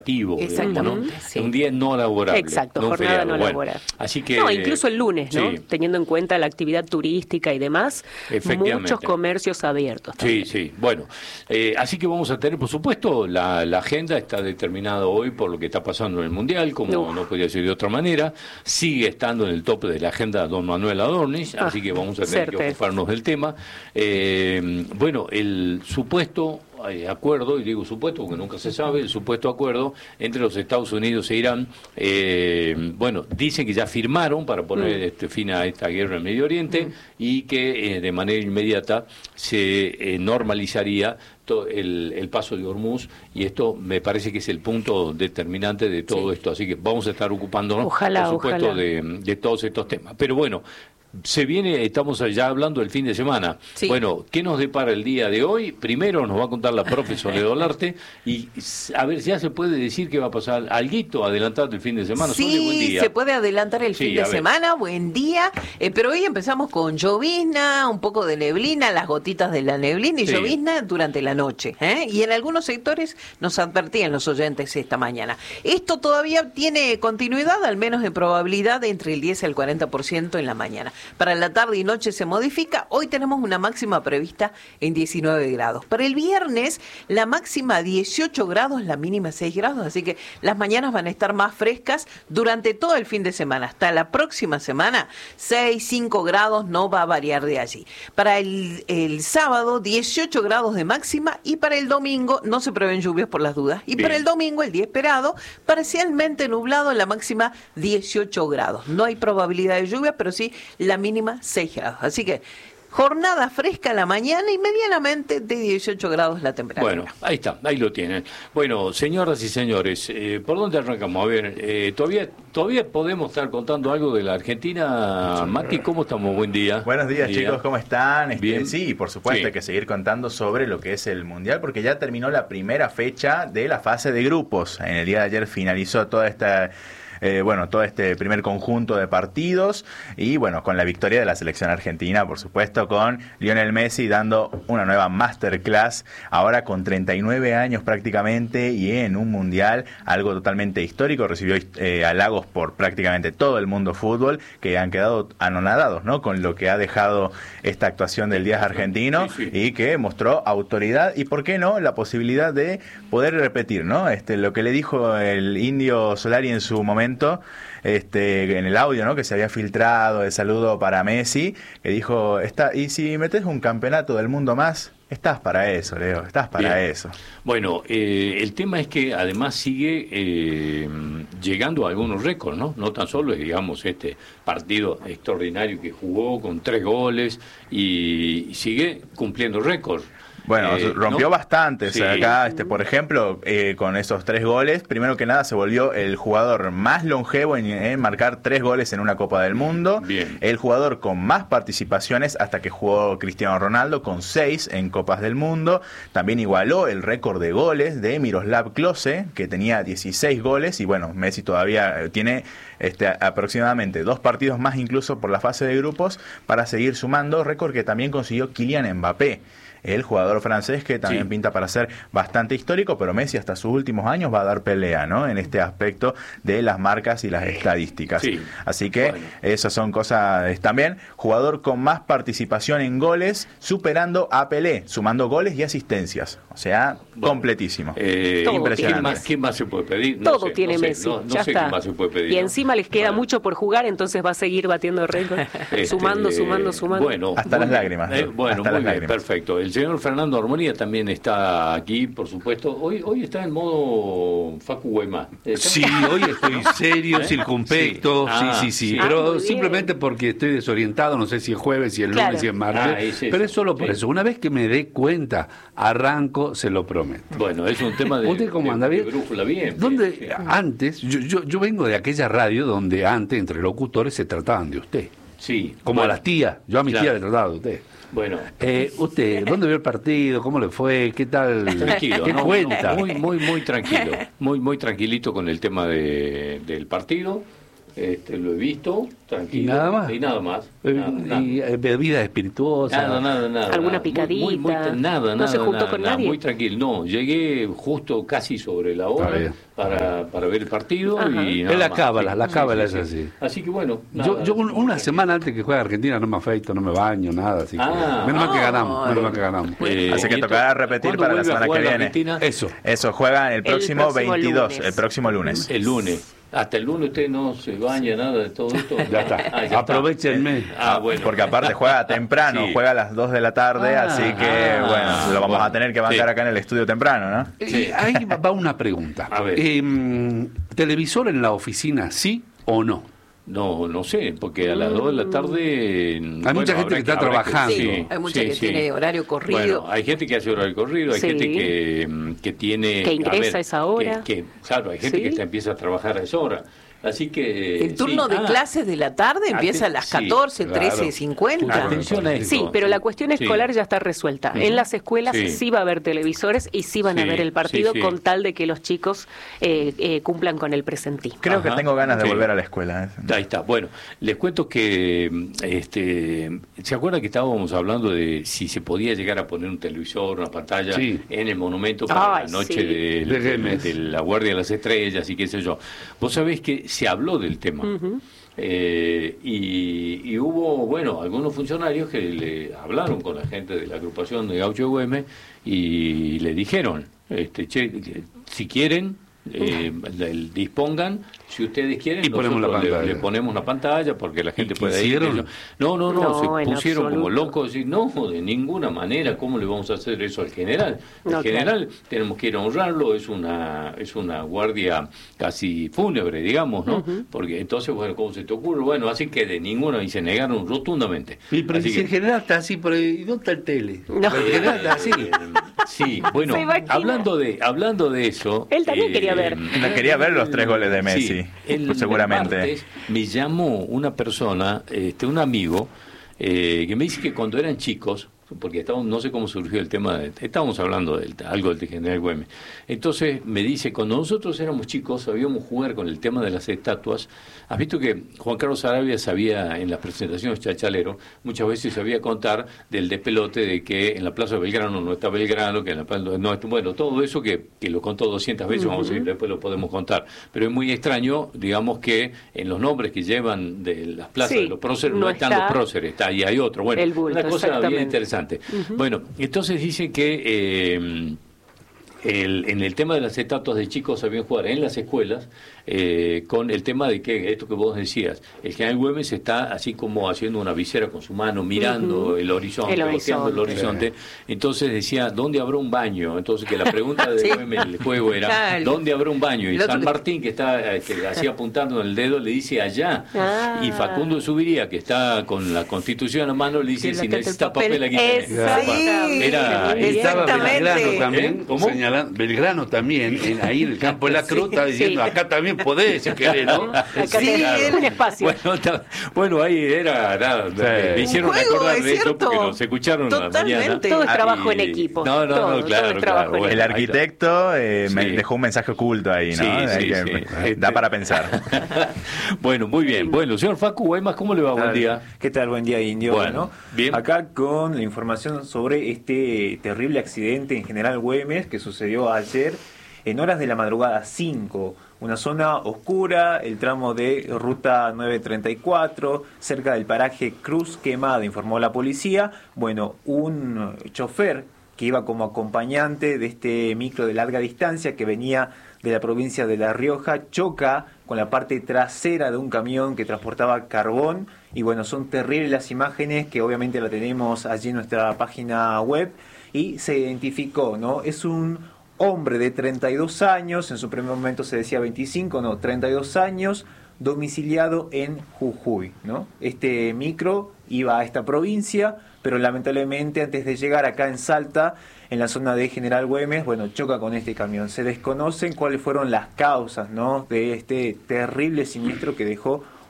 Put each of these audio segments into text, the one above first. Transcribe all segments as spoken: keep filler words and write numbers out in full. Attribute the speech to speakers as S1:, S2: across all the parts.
S1: Exactamente,
S2: ¿no?
S1: sí.
S2: Un día no laborable.
S1: Exacto,
S2: no
S1: jornada
S2: feriado.
S1: no
S2: Bueno,
S1: laborable.
S2: así que,
S1: no, incluso el lunes, ¿no?
S2: Sí.
S1: Teniendo en cuenta la actividad turística y demás, muchos comercios abiertos también.
S2: Sí, sí, bueno, eh, así que vamos a tener, por supuesto, la, la agenda está determinada hoy por lo que está pasando en el Mundial, como no, no podía ser de otra manera, sigue estando en el tope de la agenda don Manuel Adornis, ah, así que vamos a tener certeza. que ocuparnos del tema. Eh, bueno, el supuesto acuerdo, y digo supuesto porque nunca se sabe, el supuesto acuerdo entre los Estados Unidos e Irán, eh, bueno, dicen que ya firmaron para poner mm. este, fin a esta guerra en Medio Oriente mm. y que eh, de manera inmediata se eh, normalizaría todo el, el paso de Hormuz, y esto me parece que es el punto determinante de todo sí. esto, así que vamos a estar ocupándonos,
S1: ojalá,
S2: por supuesto,
S1: ojalá.
S2: De, de todos estos temas. Pero bueno, se viene, estamos ya hablando del fin de semana. Sí. Bueno, ¿qué nos depara el día de hoy? Primero nos va a contar la profe Soledad Olarte y a ver si ya se puede decir que va a pasar alguito adelantado el fin de semana.
S3: Sí,
S2: buen día.
S3: Se puede adelantar el
S2: sí,
S3: fin de semana, buen día, eh, pero hoy empezamos con llovizna, un poco de neblina, las gotitas de la neblina y sí. llovizna durante la noche, ¿eh? Y en algunos sectores nos advertían los oyentes esta mañana. Esto todavía tiene continuidad, al menos en probabilidad, de entre el diez al cuarenta por ciento en la mañana. Para la tarde y noche se modifica. Hoy tenemos una máxima prevista en diecinueve grados. Para el viernes, la máxima dieciocho grados, la mínima seis grados. Así que las mañanas van a estar más frescas durante todo el fin de semana. Hasta la próxima semana, seis, cinco grados, no va a variar de allí. Para el, el sábado, dieciocho grados de máxima. Y para el domingo, no se prevén lluvias por las dudas. Y Bien. para el domingo, el día esperado, parcialmente nublado, la máxima dieciocho grados. No hay probabilidad de lluvia, pero sí la mínima seis grados. Así que jornada fresca a la mañana y medianamente de dieciocho grados la temperatura.
S2: Bueno, ahí está, ahí lo tienen. Bueno, señoras y señores, eh, ¿por dónde arrancamos? A ver, eh, todavía todavía podemos estar contando algo de la Argentina. Mati, ¿cómo estamos? Buen día.
S4: Buenos días, Buen día. chicos, ¿cómo están? Este,
S2: Bien.
S4: Sí, por supuesto, sí. hay que seguir contando sobre lo que es el Mundial, porque ya terminó la primera fecha de la fase de grupos. En el día de ayer finalizó toda esta... Eh, bueno, todo este primer conjunto de partidos y bueno, con la victoria de la selección argentina, por supuesto, con Lionel Messi dando una nueva masterclass, ahora con treinta y nueve años prácticamente y en un mundial, algo totalmente histórico. Recibió eh, halagos por prácticamente todo el mundo fútbol, que han quedado anonadados, ¿no?, con lo que ha dejado esta actuación del diez argentino, sí, sí. y que mostró autoridad y, ¿por qué no?, la posibilidad de poder repetir, ¿no?, este, lo que le dijo el Indio Solari en su momento, este, en el audio, ¿no?, que se había filtrado de saludo para Messi, que dijo, está, y si metes un campeonato del mundo más, estás para eso, Leo, estás para Bien. eso.
S2: Bueno, eh, el tema es que además sigue eh, llegando a algunos récords, ¿no? No tan solo es, digamos, este partido extraordinario que jugó con tres goles y, y sigue cumpliendo récords.
S4: Bueno, eh, rompió
S2: ¿no?
S4: bastantes.
S2: Sí.
S4: Acá, este, por ejemplo, eh, con esos tres goles, primero que nada se volvió el jugador más longevo en, en marcar tres goles en una Copa del Mundo.
S2: Bien.
S4: El jugador con más participaciones hasta que jugó Cristiano Ronaldo, con seis en Copas del Mundo. También igualó el récord de goles de Miroslav Klose, que tenía dieciséis goles. Y bueno, Messi todavía tiene este, aproximadamente dos partidos más incluso por la fase de grupos para seguir sumando. Récord que también consiguió Kylian Mbappé, el jugador francés, que también sí. pinta para ser bastante histórico, pero Messi hasta sus últimos años va a dar pelea, ¿no?, en este aspecto de las marcas y las estadísticas.
S2: Sí.
S4: Así que bueno, esas son cosas. También jugador con más participación en goles, superando a Pelé, sumando goles y asistencias. O sea, bueno, completísimo.
S2: Eh, Impresionante. ¿Qué más, ¿Qué más se puede pedir? No
S1: Todo
S2: sé,
S1: tiene
S2: no sé,
S1: Messi,
S2: no, no
S1: ya
S2: sé
S1: está.
S2: Qué más se puede pedir,
S1: y
S2: ¿no?
S1: encima les queda
S2: bueno.
S1: mucho por jugar, entonces va a seguir batiendo récords, este, sumando, sumando, sumando.
S2: Bueno,
S4: hasta las lágrimas.
S2: Eh, bueno,
S4: hasta
S2: muy
S4: las
S2: bien,
S4: lágrimas.
S2: perfecto. El señor Fernando Armonía también está aquí, por supuesto. Hoy hoy está en modo Facu Guaymá.
S5: Sí, hoy estoy serio, ¿Eh? circunspecto, sí, ah, sí, sí, sí.
S1: Ah,
S5: pero simplemente porque estoy desorientado, no sé si es jueves, si es
S1: claro.
S5: lunes, si es martes,
S2: ah, es
S5: pero es solo por
S2: sí.
S5: eso. Una vez que me dé cuenta, arranco, se lo prometo.
S2: Bueno, es un tema de,
S5: ¿Usted cómo
S2: de,
S5: anda bien?
S2: de brújula bien.
S5: Donde
S2: sí.
S5: antes, yo, yo, yo vengo de aquella radio donde antes entre locutores se trataban de usted.
S2: Sí.
S5: Como
S2: bueno,
S5: a las tías, yo a mi
S2: claro.
S5: tía le trataba de usted.
S2: Bueno,
S5: eh, usted, ¿dónde vio el partido? ¿Cómo le fue? ¿Qué tal?
S2: Tranquilo,
S5: ¿Qué
S2: no,
S5: cuenta?
S2: No, muy, muy, muy tranquilo, muy, muy tranquilito con el tema de, del partido. Este, lo he visto, tranquilo.
S5: ¿Y nada más?
S2: Y nada más.
S5: Eh,
S2: Nada, nada.
S5: y eh, bebidas espirituosas.
S2: Nada, nada, nada.
S1: ¿Alguna
S2: nada.
S1: picadita?
S2: Muy, muy, muy, nada,
S1: ¿No
S2: nada.
S1: se juntó
S2: nada,
S1: con
S2: nada,
S1: nadie?
S2: Muy tranquilo. No, llegué justo casi sobre la hora para, para ver el partido.
S1: Ajá.
S2: Y nada
S5: Es la
S2: más.
S5: cábala,
S2: Sí,
S5: la
S2: sí,
S5: cábala
S2: sí,
S5: es
S2: sí.
S5: así.
S2: Así que bueno.
S5: Yo,
S2: nada,
S5: yo un- una
S2: tranquilo.
S5: semana antes que juegue Argentina no me afeito, no me baño, nada. Así que,
S2: Ah.
S5: menos mal que
S3: Ah,
S5: ganamos, menos mal que ganamos.
S2: Eh,
S4: Así que
S2: ¿y
S4: tocará
S2: esto-
S4: repetir
S2: cuándo
S4: para la
S2: vuelve a
S4: semana que
S2: jugar la
S4: viene.
S2: Argentina?
S5: Eso.
S4: Eso, juegan el próximo,
S1: próximo
S4: veintidós,
S1: lunes.
S4: el próximo lunes.
S2: El lunes. Hasta el lunes usted no se baña nada de todo esto.
S5: Ya está.
S2: Ah, ya
S5: Aprovechenme.
S2: está. Ah, bueno.
S4: Porque aparte juega temprano,
S2: Sí.
S4: juega a las dos de la tarde,
S5: Ah,
S4: así que
S2: ah,
S4: bueno, lo vamos
S2: bueno.
S4: a tener que bancar
S2: Sí.
S4: acá en el estudio temprano, ¿no?
S5: Eh, ahí va va una pregunta.
S2: A ver.
S5: Eh, ¿Televisor en la oficina, sí o no?
S2: No, no sé, porque a las dos de la tarde... Hay
S5: mucha gente que está trabajando.
S3: Sí, hay mucha que tiene horario corrido.
S2: Bueno, hay gente que hace horario corrido, hay
S1: Sí.
S2: gente que, mm, que tiene...
S1: Que ingresa
S2: ver,
S1: a esa hora.
S2: Que, que- claro, hay gente
S1: Sí.
S2: que está- empieza a trabajar a esa hora. Así que...
S3: El turno
S2: sí.
S3: de
S2: Ah,
S3: clases de la tarde empieza a las
S2: sí,
S3: catorce,
S2: claro.
S3: trece cincuenta.
S2: Atención a esto.
S1: Sí, pero la cuestión
S2: Sí.
S1: escolar ya está resuelta. En las escuelas
S2: Sí.
S1: sí. va a haber televisores y sí van a
S2: Sí,
S1: ver el partido
S2: sí, sí.
S1: con tal de que los chicos eh, eh, cumplan con el presentismo.
S4: Creo
S2: Ajá.
S4: que tengo ganas de
S2: Sí.
S4: volver a la escuela. ¿eh?
S2: Ahí está. Bueno, les cuento que, este, ¿se acuerdan que estábamos hablando de si se podía llegar a poner un televisor, una pantalla
S5: Sí.
S2: en el monumento para
S1: Ay,
S2: la noche
S1: sí.
S2: del-
S5: De
S2: de,
S5: Güemes.
S2: de la Guardia de las Estrellas y qué sé yo? Vos sabés que se habló del tema. Eh, y, y hubo, bueno, algunos funcionarios que le hablaron con la gente de la agrupación de Gaucho de Güemes y le dijeron, este, che, que si quieren, eh, le- dispongan, si ustedes quieren,
S5: Y ponemos
S2: nosotros
S5: la
S2: le,
S5: pantalla.
S2: le ponemos una pantalla porque la gente
S5: ¿Y
S2: puede ir.
S5: quisieron?
S2: que yo- No, no, no,
S1: No,
S2: se
S1: en
S2: pusieron como
S1: absoluto.
S2: locos y no, de ninguna manera, ¿cómo le vamos a hacer eso al general? El
S1: No,
S2: general tenemos que ir a honrarlo, es una es una guardia casi fúnebre, digamos, ¿no? Porque entonces, bueno, ¿cómo se te ocurre? Bueno, así que de ninguna, y se negaron rotundamente.
S5: Sí, pero
S2: Así
S5: si
S2: que-
S5: en general está así, por ahí, ¿y dónde está el tele?
S1: No.
S5: En general está así.
S2: Eh, sí, bueno,
S1: Se imagina.
S2: hablando de hablando de eso,
S1: Él también quería ver.
S4: No, quería ver los tres goles de Messi,
S2: Sí, el,
S4: seguramente.
S2: el martes me llamó una persona, este, un amigo, eh, que me dice que cuando eran chicos, porque estábamos, no sé cómo surgió el tema, de, estábamos hablando de algo del general Güemes. Entonces me dice, cuando nosotros éramos chicos sabíamos jugar con el tema de las estatuas. Has visto que Juan Carlos Arabia sabía en las presentaciones chachalero, muchas veces sabía contar del despelote de que en la Plaza de Belgrano no está Belgrano, que en la plaza no está, bueno, todo eso que, que lo contó doscientas veces, vamos a decir, después lo podemos contar. Pero es muy extraño, digamos, que en los nombres que llevan de las plazas
S1: Sí,
S2: de los próceres no,
S1: no
S2: están
S1: está
S2: los próceres, está ahí hay otro. Bueno,
S1: el bulto,
S2: una cosa bien
S1: exactamente.
S2: interesante. Bueno, entonces dicen que eh, el, en el tema de las estatuas de chicos sabían jugar en las escuelas eh, con el tema de que, esto que vos decías, el general Güemes está así como haciendo una visera con su mano, mirando
S1: Ujú.
S2: el horizonte,
S1: El
S2: volteando el
S1: horizonte.
S2: horizonte. Entonces decía, ¿dónde habrá un baño? Entonces que la pregunta de
S3: Sí.
S2: Güemes en el juego era,
S3: Claro.
S2: ¿dónde habrá un baño? Y
S3: El otro
S2: San
S3: que-
S2: Martín, que está eh, que hacía apuntando en el dedo, le dice allá.
S1: Ah.
S2: Y Facundo Subiría, que está con la Constitución a la mano, le dice,
S3: Sí,
S2: si
S3: la-
S2: necesita
S3: el papel.
S2: papel, aquí tenés.
S1: Exactamente.
S2: Era-
S1: Muy bien.
S5: Estaba
S3: Exactamente.
S5: Belgrano también,
S2: ¿Eh? ¿Cómo?
S5: señalando, Belgrano también, en- ahí en el campo de la Cruz, estaba diciendo,
S1: Sí.
S5: acá también podés, si querés, ¿no?
S1: Acá
S3: Sí,
S1: tenés
S3: él-
S1: un espacio.
S2: Bueno, ta- bueno, ahí era nada, me- me hicieron
S3: Un juego,
S2: acordar
S3: es
S2: de eso
S3: cierto.
S2: porque nos escucharon a la mañana.
S3: Totalmente.
S1: Todo es
S2: Ah,
S1: trabajo
S2: y-
S1: en equipo.
S2: No, no,
S1: Todo,
S2: no,
S1: todo
S2: claro,
S1: es
S2: claro.
S1: trabajo en
S2: Bueno,
S1: equipo.
S4: El
S2: ahí está.
S4: arquitecto eh, me
S2: Sí.
S4: dejó un mensaje oculto ahí, ¿no?
S2: Sí,
S4: Hay
S2: sí,
S4: que-
S2: sí.
S4: Da
S2: Este-
S4: para pensar.
S2: Bueno, muy bien. Bueno, señor Facu Guaymas, ¿cómo le va? Buen día.
S6: ¿Qué tal? Buen día, Indio.
S2: Bueno, bien.
S6: Acá con la información sobre este terrible accidente en General Güemes que sucedió ayer en horas de la madrugada cinco. Una zona oscura, el tramo de ruta nueve treinta y cuatro, cerca del paraje Cruz Quemada, informó la policía. Bueno, un chofer que iba como acompañante de este micro de larga distancia que venía de la provincia de La Rioja, choca con la parte trasera de un camión que transportaba carbón. Y bueno, son terribles las imágenes que obviamente la tenemos allí en nuestra página web. Y se identificó, ¿no? Es un hombre de treinta y dos años, en su primer momento se decía veinticinco, no, treinta y dos años, domiciliado en Jujuy, ¿no? Este micro iba a esta provincia, pero lamentablemente antes de llegar acá en Salta, en la zona de General Güemes, bueno, choca con este camión. Se desconocen cuáles fueron las causas, ¿no?, de este terrible siniestro que dejó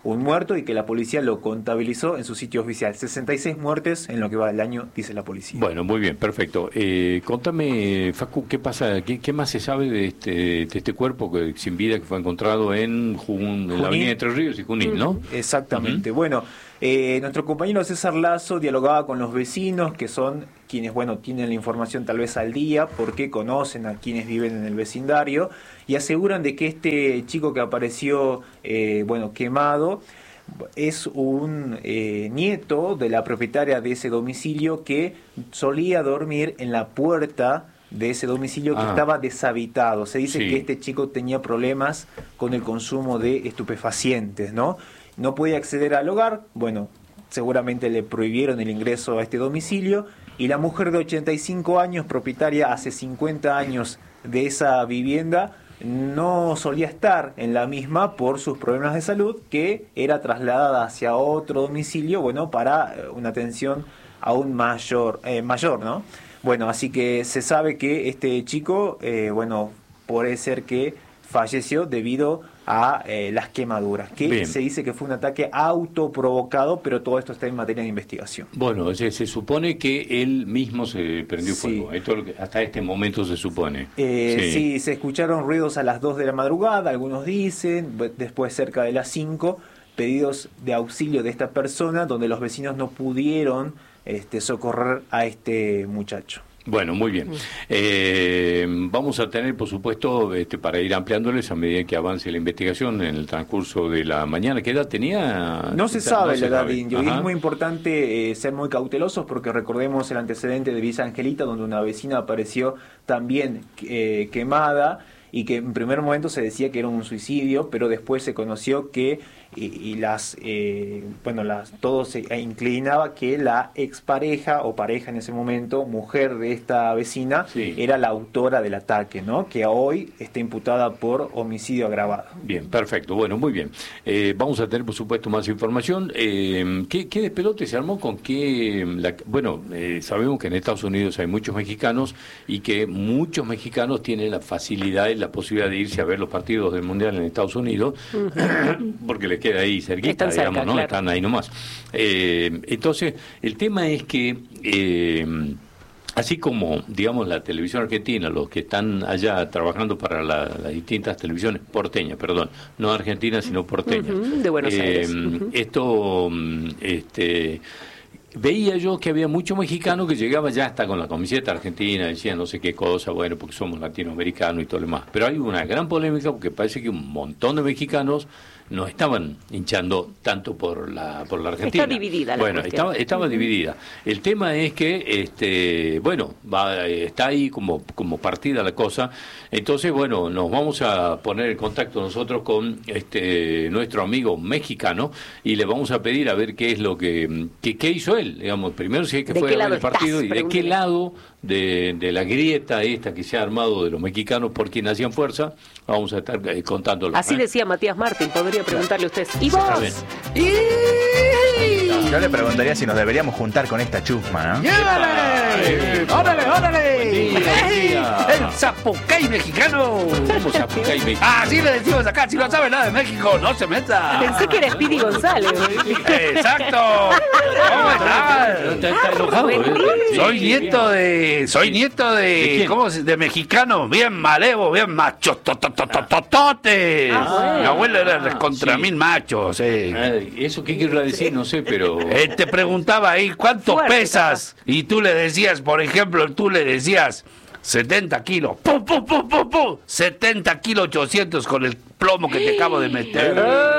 S6: un muerto y que la policía lo contabilizó en su sitio oficial. sesenta y seis muertes en lo que va del año, dice la policía.
S2: Bueno, muy bien, perfecto. Eh, contame, Facu, ¿qué pasa? ¿Qué, qué más se sabe de este, de este cuerpo que, sin vida que fue encontrado en, Jun, en la avenida de Tres Ríos y Junín, ¿no?
S6: Exactamente. Uh-huh. Bueno, eh, nuestro compañero César Lazo dialogaba con los vecinos, que son quienes, bueno, tienen la información tal vez al día, porque conocen a quienes viven en el vecindario, y aseguran de que este chico que apareció, eh, bueno, quemado, es un eh, nieto de la propietaria de ese domicilio que solía dormir en la puerta de ese domicilio que ah. estaba deshabitado. Se dice sí. que este chico tenía problemas con el consumo de estupefacientes, ¿no? No podía acceder al hogar, bueno, seguramente le prohibieron el ingreso a este domicilio, y la mujer de ochenta y cinco años, propietaria hace cincuenta años de esa vivienda, no solía estar en la misma por sus problemas de salud, que era trasladada hacia otro domicilio, bueno, para una atención aún mayor, eh, mayor, ¿no? Bueno, así que se sabe que este chico, eh, bueno, puede ser que falleció debido a eh, las quemaduras, que Bien. se dice que fue un ataque autoprovocado, pero todo esto está en materia de investigación.
S2: Bueno, se, se supone que él mismo se prendió sí. fuego, esto es lo que hasta este momento se supone.
S6: Eh, sí. sí, se escucharon ruidos a las dos de la madrugada, algunos dicen, después cerca de las cinco, pedidos de auxilio de esta persona, donde los vecinos no pudieron este, socorrer a este muchacho.
S2: Bueno, muy bien. Eh, vamos a tener, por supuesto, este, para ir ampliándoles a medida que avance la investigación en el transcurso de la mañana. ¿Qué edad tenía?
S6: No se sabe no la edad de Indio. Y es muy importante eh, ser muy cautelosos porque recordemos el antecedente de Villa Angelita, donde una vecina apareció también eh, quemada y que en primer momento se decía que era un suicidio, pero después se conoció que y, y las eh, bueno las todo se inclinaba que la expareja o pareja en ese momento, mujer de esta vecina, sí. era la autora del ataque, ¿no? Que hoy está imputada por homicidio agravado.
S2: Bien, perfecto, bueno, muy bien. Eh, vamos a tener, por supuesto, más información. Eh, ¿qué, ¿Qué despelote se armó con qué? La, bueno, eh, sabemos que en Estados Unidos hay muchos mexicanos y que muchos mexicanos tienen la facilidad y la posibilidad de irse a ver los partidos del Mundial en Estados Unidos, uh-huh. porque les queda ahí cerquita, Están digamos, cerca, ¿no? Claro. Están ahí nomás. Eh, entonces, el tema es que, eh, así como, digamos, la televisión argentina, los que están allá trabajando para la, las distintas televisiones porteñas, perdón, no argentinas, sino porteñas.
S1: Uh-huh, de Buenos eh, Aires. Uh-huh.
S2: Esto, este... Veía yo que había muchos mexicanos que llegaban ya hasta con la camiseta argentina, decían no sé qué cosa, bueno, porque somos latinoamericanos y todo lo demás. Pero hay una gran polémica porque parece que un montón de mexicanos no estaban hinchando tanto por la por la Argentina.
S1: Está dividida la
S2: Bueno,
S1: cuestión.
S2: estaba, estaba uh-huh. dividida. El tema es que, este bueno, va, está ahí como, como partida la cosa. Entonces, bueno, nos vamos a poner en contacto nosotros con este nuestro amigo mexicano y le vamos a pedir a ver qué es lo que, que qué hizo él. Digamos, primero si es que fue a ver el partido y de qué lado de, de la grieta esta que se ha armado de los mexicanos por quien hacían fuerza, vamos a estar eh, contándolo.
S1: Así
S2: ¿eh?
S1: decía Matías Martín, podría preguntarle a usted. ¿Y vos?
S4: Y... Yo le preguntaría si nos deberíamos juntar con esta chusma, ¿no?
S5: ¡Llévale! ¡Órale, órale!
S2: Buen día, buen día.
S5: ¡El zapucay mexicano!
S2: ¿Cómo zapucay mexicano?
S5: Ah, sí le decimos acá, si no sabe nada de México, no se meta.
S1: Pensé que era Speedy González.
S5: ¡Exacto! ¿Cómo estás?
S2: Está, está enojado, ¿eh? Sí,
S5: soy
S2: sí,
S5: nieto
S2: bien.
S5: de... Soy nieto de...
S2: ¿De
S5: ¿Cómo se De mexicano, bien malevo, bien macho, totototototes.
S1: Ah, bueno.
S5: Mi abuelo era contra
S2: sí.
S5: mil machos, eh.
S2: Ay, ¿eso qué quiero decir? No sé, pero...
S5: Eh, te preguntaba ahí, ¿cuánto
S1: Fuerte,
S5: pesas? Y tú le decías, por ejemplo, tú le decías setenta kilos. ¡Pum, pum, pum, pum, pum! setenta kilos ochocientos con el plomo que te acabo de meter.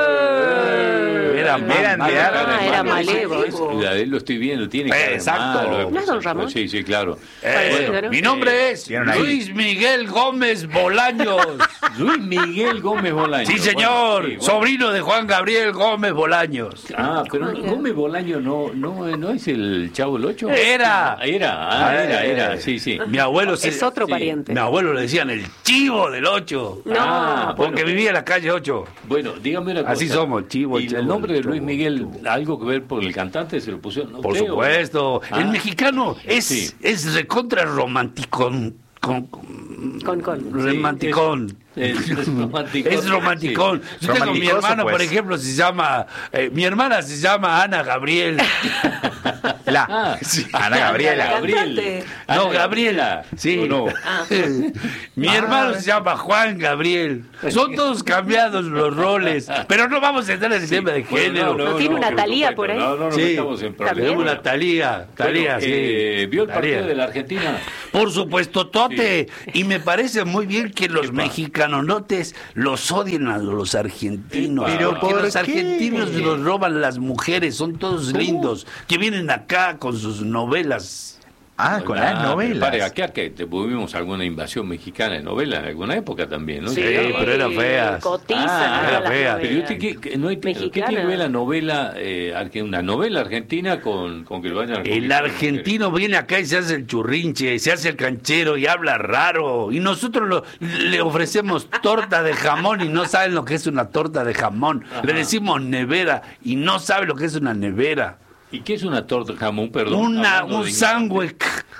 S5: Era mal,
S4: Eran
S5: mal,
S4: de
S5: mal,
S1: Ah,
S5: mal,
S1: era
S5: mal.
S1: malevo.
S2: La de él lo estoy viendo, tiene cara de
S5: Exacto.
S2: malo.
S1: ¿No es don Ramón?
S2: Sí, sí, claro.
S5: Eh,
S1: Bueno,
S5: mi nombre es
S4: Tiene una
S5: Luis Miguel Gómez Bolaños.
S2: Luis Miguel Gómez Bolaños.
S5: Sí, señor.
S2: Bueno, sí, bueno.
S5: Sobrino de Juan Gabriel Gómez Bolaños.
S2: Ah, pero no, Gómez Bolaños no, no, no es el Chavo del Ocho.
S5: Era.
S2: Era, ah, era, era, sí, sí.
S5: Mi abuelo se-
S1: Es otro
S2: sí.
S1: pariente.
S5: Mi abuelo le decían el chivo del ocho.
S1: No.
S2: Ah,
S5: Porque
S2: bueno.
S5: vivía en la calle ocho.
S2: Bueno, dígame una cosa.
S5: Así somos, chivo,
S2: ¿Y
S5: chivo,
S2: el nombre de
S5: chivo,
S2: Luis Miguel,
S5: chivo.
S2: algo que ver por el cantante, se lo pusieron? No
S5: Por
S2: creo.
S5: supuesto.
S2: Ah.
S5: El mexicano es,
S2: Sí.
S5: es recontra romántico. con,
S1: con, con.
S5: romanticón.
S2: Sí, es, es romanticón.
S5: Es romanticón.
S2: Sí.
S5: Yo tengo mi hermano,
S4: pues.
S5: por ejemplo, se llama... Eh, mi hermana se llama Ana Gabriel.
S4: La.
S2: Ah,
S5: Sí.
S4: Ana Gabriela.
S2: Gabriel.
S5: No, Gabriela. Sí.
S2: ¿O no?
S1: Ah.
S5: Mi
S4: Ah.
S5: hermano se llama Juan Gabriel. Son todos cambiados los roles. Pero no vamos a entrar en el tema de
S2: Bueno,
S5: género.
S1: ¿No tiene una
S2: por
S1: Talía
S2: supuesto.
S1: por ahí?
S2: No, no nos
S5: Sí.
S2: metamos en problemas.
S5: Tenemos una Talía. Talía,
S2: Bueno,
S5: sí.
S2: eh, ¿Vio el partido
S5: Talía.
S2: de la Argentina?
S5: Por supuesto, Tote. Y me parece muy bien que los mexicanonotes los odien a los argentinos.
S4: ¿Pero
S5: porque
S4: por
S5: los
S4: qué?
S5: argentinos los roban las mujeres. Son todos lindos. Que vienen acá con sus novelas.
S4: Ah, con las
S2: pero
S4: novelas.
S2: Pare, acá que tuvimos alguna invasión mexicana de novela en alguna época también, ¿no?
S5: Sí,
S2: Llegaba.
S5: pero eran feas.
S1: Cotizan
S2: Ah,
S1: todas
S5: era
S1: las
S5: fea.
S1: novelas.
S2: Pero usted, ¿qué, qué- no hay- ¿qué tiene que ver la novela, eh, arge- una novela argentina con, con que lo vayan a
S5: El argentino viene acá y se hace el churrinche, se hace el canchero y habla raro. Y nosotros lo- le ofrecemos torta de jamón y no saben lo que es una torta de jamón. Le decimos nevera y no sabe lo que es una nevera.
S2: ¿Y qué es una torta de jamón? Perdón.
S5: Una,
S2: hablando
S5: un
S2: de-
S5: sándwich.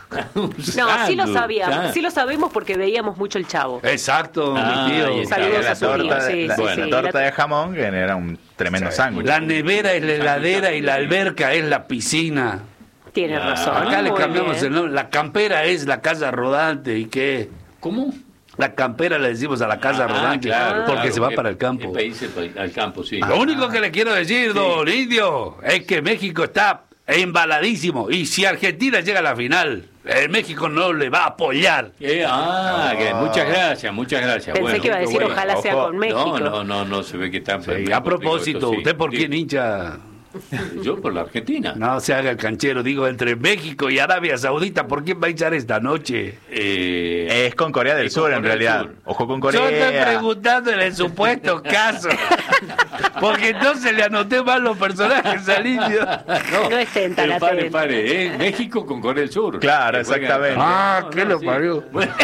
S2: Un
S1: No, sí lo
S2: sándwich,
S1: sabíamos,
S2: ah.
S1: sí lo sabemos porque veíamos mucho el Chavo.
S5: Exacto,
S2: Ah,
S5: mi
S2: ahí
S5: tío.
S2: está.
S1: Saludos
S4: la
S1: a su tío,
S4: torta,
S1: sí,
S4: la,
S1: sí,
S4: la
S1: sí.
S4: torta
S1: La-
S4: de jamón, que era un tremendo sándwich.
S5: La nevera es la heladera y la alberca es la piscina.
S1: Tiene
S2: Ah,
S1: razón.
S5: Acá le
S1: muy
S5: cambiamos
S1: bien.
S5: el nombre. La campera es la casa rodante. ¿Y qué?
S2: ¿Cómo?
S5: La campera le decimos a la casa
S2: Ah,
S5: rodante
S2: claro,
S5: porque
S2: claro,
S5: se va
S2: que-
S5: para el campo.
S2: que país el- al campo, sí.
S5: Lo único que le quiero decir, don Indio, es que México está embaladísimo. Y si Argentina llega a la final, el México no le va a apoyar.
S2: Eh, ah, que muchas gracias, muchas gracias.
S1: Pensé
S2: Bueno,
S1: que iba a
S2: qué
S1: decir
S2: bueno.
S1: ojalá sea
S4: Ojo.
S1: con México.
S2: No, no, no, no se ve que está
S5: Sí, a propósito, ¿usted por quién hincha?
S2: Yo por la Argentina.
S5: No se haga el canchero, digo, entre México y Arabia Saudita, ¿por quién va a hinchar esta noche?
S2: Eh,
S4: Es con Corea del
S2: Es
S4: Sur,
S2: con
S4: en
S2: Corea del
S4: realidad.
S2: Sur.
S4: Ojo con
S5: Yo
S4: Corea.
S5: estoy preguntando en el supuesto caso. Porque entonces le anoté mal los personajes al Indio.
S1: No estén tan
S2: pero pare,
S1: atentos.
S2: pare, ¿eh? México con Corea del Sur.
S4: Claro,
S2: Que juegan-
S4: exactamente.
S5: Ah,
S2: No,
S5: ¿qué
S2: no,
S5: lo
S2: sí.
S5: parió?
S2: Bueno,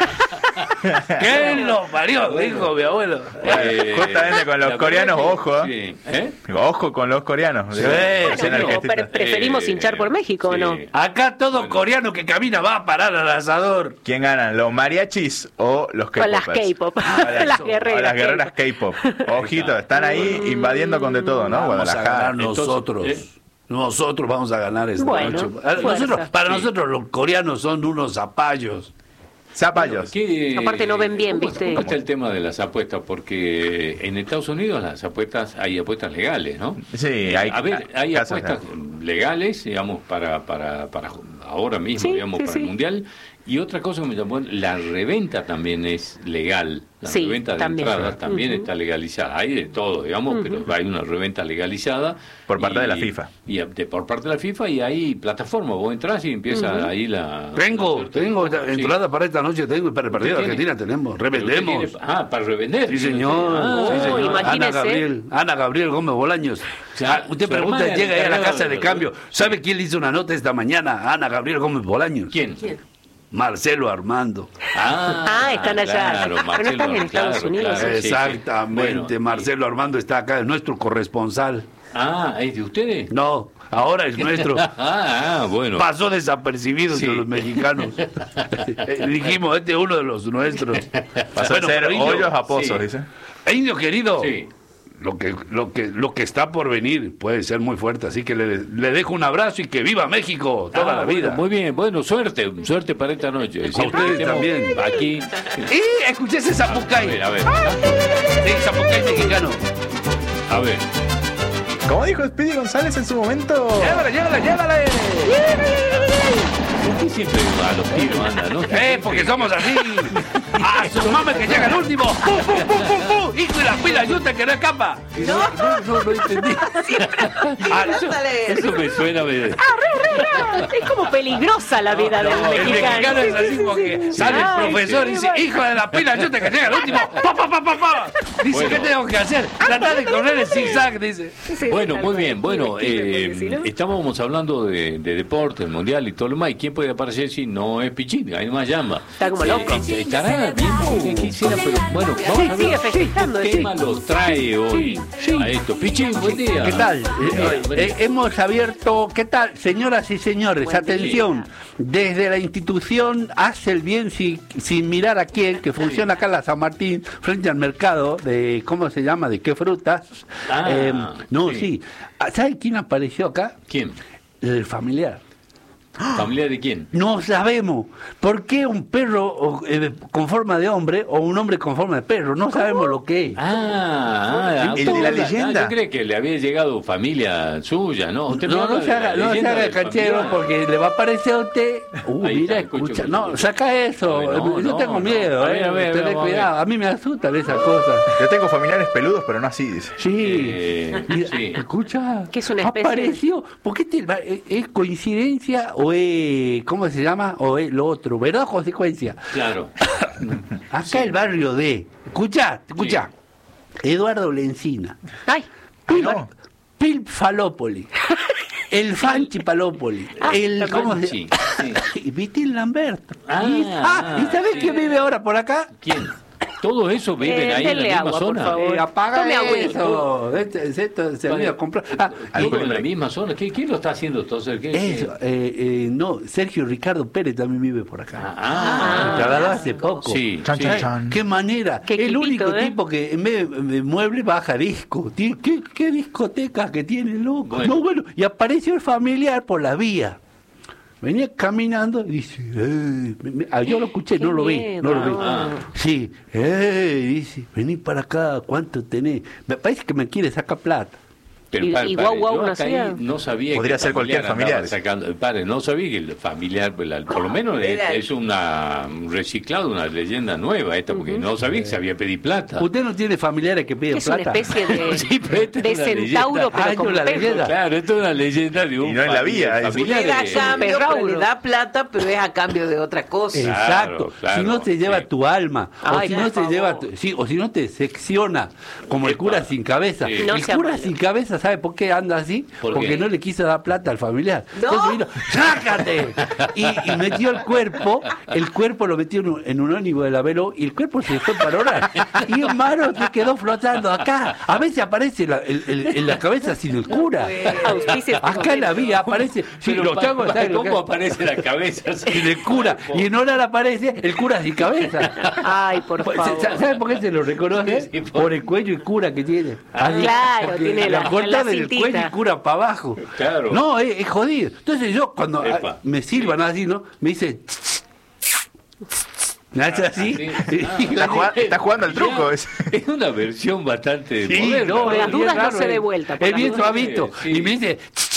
S5: ¿Qué lo parió? Dijo mi abuelo.
S2: eh,
S4: Justamente con los
S2: la
S4: coreanos,
S2: verdad que-
S4: ojo,
S2: sí. ¿Eh?
S4: Ojo con los coreanos.
S5: Sí,
S4: Hacen
S5: sí,
S1: Bueno,
S4: el
S1: pero
S4: gestito.
S1: pre- preferimos
S2: Eh,
S1: hinchar por México, ¿o
S2: sí.
S1: no?
S5: Acá todo
S2: Bueno.
S5: coreano que camina va a parar al asador.
S4: ¿Quién ganan? ¿Los mariachis o los
S1: Con las
S4: K-popers?
S1: K-pop.
S4: O
S1: Las
S4: o
S1: guerreras.
S4: las guerreras K-pop. Ojito, están ahí invadiendo con de todo, ¿no?
S5: Vamos a
S4: Guadalajara.
S5: ganar nosotros.
S2: Entonces, ¿eh?
S5: Nosotros vamos a ganar esta
S1: Bueno,
S5: noche. A-
S1: fuerza.
S5: Nosotros, para
S2: Sí.
S5: nosotros los coreanos son unos zapallos.
S4: Zapallos.
S2: ¿Qué-
S1: Aparte no ven bien,
S2: ¿cómo-
S1: ¿viste?
S2: ¿Cómo está el tema de las apuestas? Porque en Estados Unidos las apuestas, hay apuestas legales, ¿no?
S4: Sí,
S2: Eh,
S4: hay
S2: A ver, hay
S4: casas
S2: apuestas legales, digamos, para, para, para ahora mismo,
S1: Sí,
S2: digamos,
S1: sí,
S2: para el
S1: sí.
S2: Mundial. Y otra cosa que me llamó, la reventa también es legal. La
S1: Sí,
S2: reventa de
S1: también.
S2: entradas también
S1: Ujú.
S2: está legalizada. Hay de todo, digamos, pero hay una reventa legalizada.
S4: Por parte
S2: y-
S4: de la FIFA.
S2: Y de- por parte de la FIFA y hay plataformas. Vos entras y empieza ahí la...
S5: Tengo,
S2: la-
S5: tengo esta-
S2: Sí.
S5: entrada para esta noche, tengo y para el partido de
S2: ¿Usted tiene?
S5: Argentina tenemos,
S2: Pero usted
S5: revendemos.
S2: tiene- Ah, para revender.
S5: Sí, señor.
S2: Ah,
S5: sí,
S1: Oh,
S5: señor. Ana
S1: imagínese.
S5: Gabriel, Ana Gabriel Gómez Bolaños.
S2: sea,
S5: Ah, usted
S2: su
S5: pregunta,
S2: hermana
S5: llega ahí a la
S2: encargada
S5: casa de
S2: de-
S5: cambio. ¿Sabe quién le hizo una nota esta mañana? Ana Gabriel Gómez Bolaños.
S2: ¿Quién?
S5: Marcelo Armando.
S2: Ah,
S1: Ah, están allá.
S2: claro,
S1: Pero no
S2: Marcelo,
S1: están en Estados
S2: claro,
S1: Unidos.
S2: claro, sí, sí.
S5: Exactamente,
S2: Bueno,
S5: Marcelo Armando está acá, es nuestro corresponsal.
S2: Ah, ¿es de ustedes?
S5: No, ahora es nuestro.
S2: ah, ah, bueno.
S5: Pasó desapercibido
S2: Sí.
S5: entre los mexicanos. Dijimos, este es uno de los nuestros.
S4: Pasó
S5: Bueno,
S4: a ser
S5: pero Indio-
S4: hoyos a pozos,
S2: sí.
S4: dice.
S5: Indio querido,
S2: Sí.
S5: lo que, lo que, lo que está por venir puede ser muy fuerte, así que le, le dejo un abrazo y que viva México toda
S2: Ah,
S5: la
S2: bueno,
S5: vida.
S2: muy bien, bueno, suerte, suerte para esta noche. Siempre
S5: ustedes
S2: que estemos
S5: también.
S2: Aquí.
S5: Y escuché ese
S2: A
S5: zapucay.
S2: ver, a ver.
S5: Sí, zapucay mexicano.
S2: A ver.
S4: Como dijo Speedy González en su momento.
S5: Llévala, llévala, llévala.
S2: ¿Por qué siempre a los tiros anda, no?
S5: Eh, porque somos así. ¡A su mamá que llega el último! ¡Pum, pum, pum, pum, pum! ¡Hijo de la pila yuta que no escapa!
S2: No, no, no, no entendí.
S5: Ah,
S2: eso, eso me suena. Me...
S1: Es como peligrosa la vida
S2: No,
S1: del
S2: no,
S5: el
S1: mexicano.
S5: mexicano es así porque sale el
S1: Ay,
S5: profesor y
S1: sí,
S5: dice,
S1: bueno.
S5: hijo de la pila yuta que llega el último. ¡Pa, pa, pa, pa, pa! Dice,
S2: Bueno.
S5: ¿qué tengo que hacer? Tratar de correr el zigzag, dice.
S1: Sí,
S2: Bueno,
S1: tal
S2: muy
S1: cual.
S2: bien. Bueno,
S1: Sí, porque
S2: eh,
S1: si no-
S2: estábamos hablando de, de deporte, el mundial y todo lo demás. ¿Y quién puede aparecer si no es Pichín? Ahí nomás llama.
S1: Está como loco.
S2: Eh, estará bien, quisiera, pero bueno, vamos
S1: Sí,
S2: a ver
S1: sigue festejando,
S2: qué
S1: sí.
S2: tema lo trae hoy a esto. Pichín, buen día.
S5: ¿Qué tal?
S2: Buen día,
S5: Eh,
S2: buen
S5: eh,
S2: día.
S5: hemos abierto, ¿qué tal? Señoras Señoras y señores,
S1: Buen
S5: atención, desde la institución Hace el Bien sin, sin mirar a quién, que funciona acá en la San Martín, frente al mercado de, ¿cómo se llama? ¿De qué frutas?
S2: Ah,
S5: eh, no,
S2: sí.
S5: sí. ¿Sabe quién apareció acá?
S2: ¿Quién?
S5: El familiar.
S2: ¿Familiar de quién?
S5: No sabemos por qué un perro o, eh, con forma de hombre o un hombre con forma de perro. No sabemos lo que es.
S2: Ah, ah
S4: el de la leyenda.
S2: Yo creo que le había llegado familia suya, ¿no? Usted me
S5: No,
S2: habla
S5: no
S2: de
S5: se haga,
S2: la
S5: no se
S2: leyenda
S5: haga
S2: del
S5: canchero
S2: familiar.
S5: porque le va a aparecer a usted. Uh,
S2: Ahí
S5: mira,
S2: está, escucho,
S5: escucha.
S2: escucho.
S5: No, saca eso.
S2: A ver, no,
S5: Yo
S2: no,
S5: tengo
S2: no.
S5: miedo,
S2: A ver,
S5: eh.
S2: a ver,
S5: Tened
S2: vamos a ver.
S5: cuidado. A mí me asustan esas cosas.
S4: Yo tengo familiares peludos, pero no así, dice.
S5: Sí.
S2: Eh,
S5: Mira,
S2: sí.
S5: escucha.
S1: Que es una especie de-
S5: Apareció. ¿Por qué te, es coincidencia o es, ¿cómo se llama? O es lo otro, ¿verdad? Consecuencia.
S2: Claro.
S5: Acá
S2: Sí.
S5: el barrio de. Escucha, escucha. Eduardo Lencina.
S1: Ay,
S5: Pil,
S4: no.
S5: Pil Falópoli. El Fanchi Palópoli.
S1: Ah,
S5: el, ¿cómo se
S2: Sí,
S5: Y Vitín Lamberto.
S2: Ah,
S5: y, ah, ¿y sabés
S2: sí.
S5: quién vive ahora por acá?
S2: ¿Quién? ¿Todo eso viven
S1: Eh,
S2: ahí en la
S1: denle
S2: misma
S1: agua, por
S2: zona?
S1: favor.
S5: Eh, apaga
S1: Tome
S5: eso. Este, este se
S2: Vale.
S5: vino a comprar. Ah,
S2: ¿Todo en la misma zona? ¿Qué, ¿Quién lo está haciendo entonces? ¿Qué, qué?
S5: eso, eh, eh, no, Sergio Ricardo Pérez también vive por acá.
S2: Ah,
S5: Se trasladó hace poco.
S2: sí,
S4: Chan,
S2: sí.
S4: chan, chan.
S5: ¿Qué manera?
S1: Qué
S5: el
S1: equipito,
S5: único
S1: ¿eh?
S5: tipo que en vez de, de mueble baja disco. Tiene- ¿Qué, qué discotecas que tiene, loco?
S2: Bueno.
S5: No, bueno, y apareció el familiar por la vía. Venía caminando y dice, eh, me- me- ah, yo lo escuché,
S1: Qué
S5: no lo vi,
S1: miedo.
S5: no lo vi.
S2: Ah.
S5: Sí, eh, dice, vení para acá, ¿cuánto tenés? Me parece que me quiere sacar plata.
S2: Pero,
S1: Y-
S2: pare,
S1: y
S2: pare,
S1: guau, guau
S2: yo
S1: no
S2: acá
S1: hacía.
S2: ahí no sabía
S4: Podría
S2: que
S4: ser cualquier
S2: andaba
S4: familiar.
S2: Sacando, pare, no sabía que el familiar, pues, la- por lo menos es,
S3: Era-
S2: es una un reciclado, una leyenda nueva esta, porque no sabía que se había pedido plata.
S5: ¿Usted no tiene familiares que piden
S1: es una
S5: plata?
S1: especie de,
S2: Sí, pero esta es
S1: de
S2: una
S1: centauro,
S2: leyenda.
S1: pero
S5: Ah,
S1: con
S5: yo la
S1: perro.
S5: leyenda.
S2: Claro, esto es una leyenda de un
S4: Y no en la
S2: familiar-
S4: vía, es-
S2: familiar
S3: Le da
S2: de-
S3: cambio, pero
S1: perrauro.
S3: le da plata, pero es a cambio de otra cosa.
S5: Exacto.
S2: claro,
S5: si no te lleva
S2: sí.
S5: tu alma,
S1: Ay,
S5: o si
S1: por
S5: no te
S1: favor.
S5: lleva, tu- sí, o si no te secciona, como el
S2: Epa.
S5: cura sin cabeza.
S2: Sí.
S1: No
S5: El
S1: sea
S5: cura
S1: malo.
S5: sin cabeza, ¿sabe por qué anda así?
S2: ¿Por
S5: Porque
S2: qué?
S5: no le quiso dar plata al familiar.
S3: No.
S5: Entonces vino, ¡sácate! Y, y metió el cuerpo, el cuerpo lo metió en un, en un ónibus de la Velo y el cuerpo se fue para orar. Y un maro se quedó flotando acá. A veces aparece la- el- el- en la cabeza sin el cura.
S1: Auspicios
S5: Acá en la vía aparece. Sí,
S2: Pero,
S5: los
S2: pa-
S5: changos,
S2: pa-
S5: ¿sabe lo
S2: ¿Cómo
S5: que-
S2: aparece la cabeza?
S5: y el cura, y en hora aparece el cura sin cabeza.
S1: Ay, por
S5: Pues,
S1: favor.
S5: ¿sabe por qué se lo reconoce?
S2: Sí, por-
S5: Por el cuello y cura que tiene. Así,
S1: claro,
S5: porque
S1: tiene la-
S5: corta
S1: la
S5: del
S1: cintita.
S5: cuello y cura para abajo.
S2: Claro.
S5: No, es, es jodido. Entonces yo cuando
S2: Epa.
S5: ah, me sirvan así, ¿no? Me dice... Me hace así.
S2: Sí. Ah.
S5: y
S4: Está,
S5: yo
S4: jugando,
S5: digo,
S4: está jugando el truco. Es.
S2: Es una versión bastante
S5: sí,
S2: moderna.
S5: no,
S1: Por las
S5: es
S1: dudas
S5: bien
S1: no
S5: raro,
S1: se dé
S5: es-
S1: vuelta, por
S5: Es
S1: las
S5: bien
S1: dudas.
S5: suavito.
S2: Sí.
S5: Y me dice...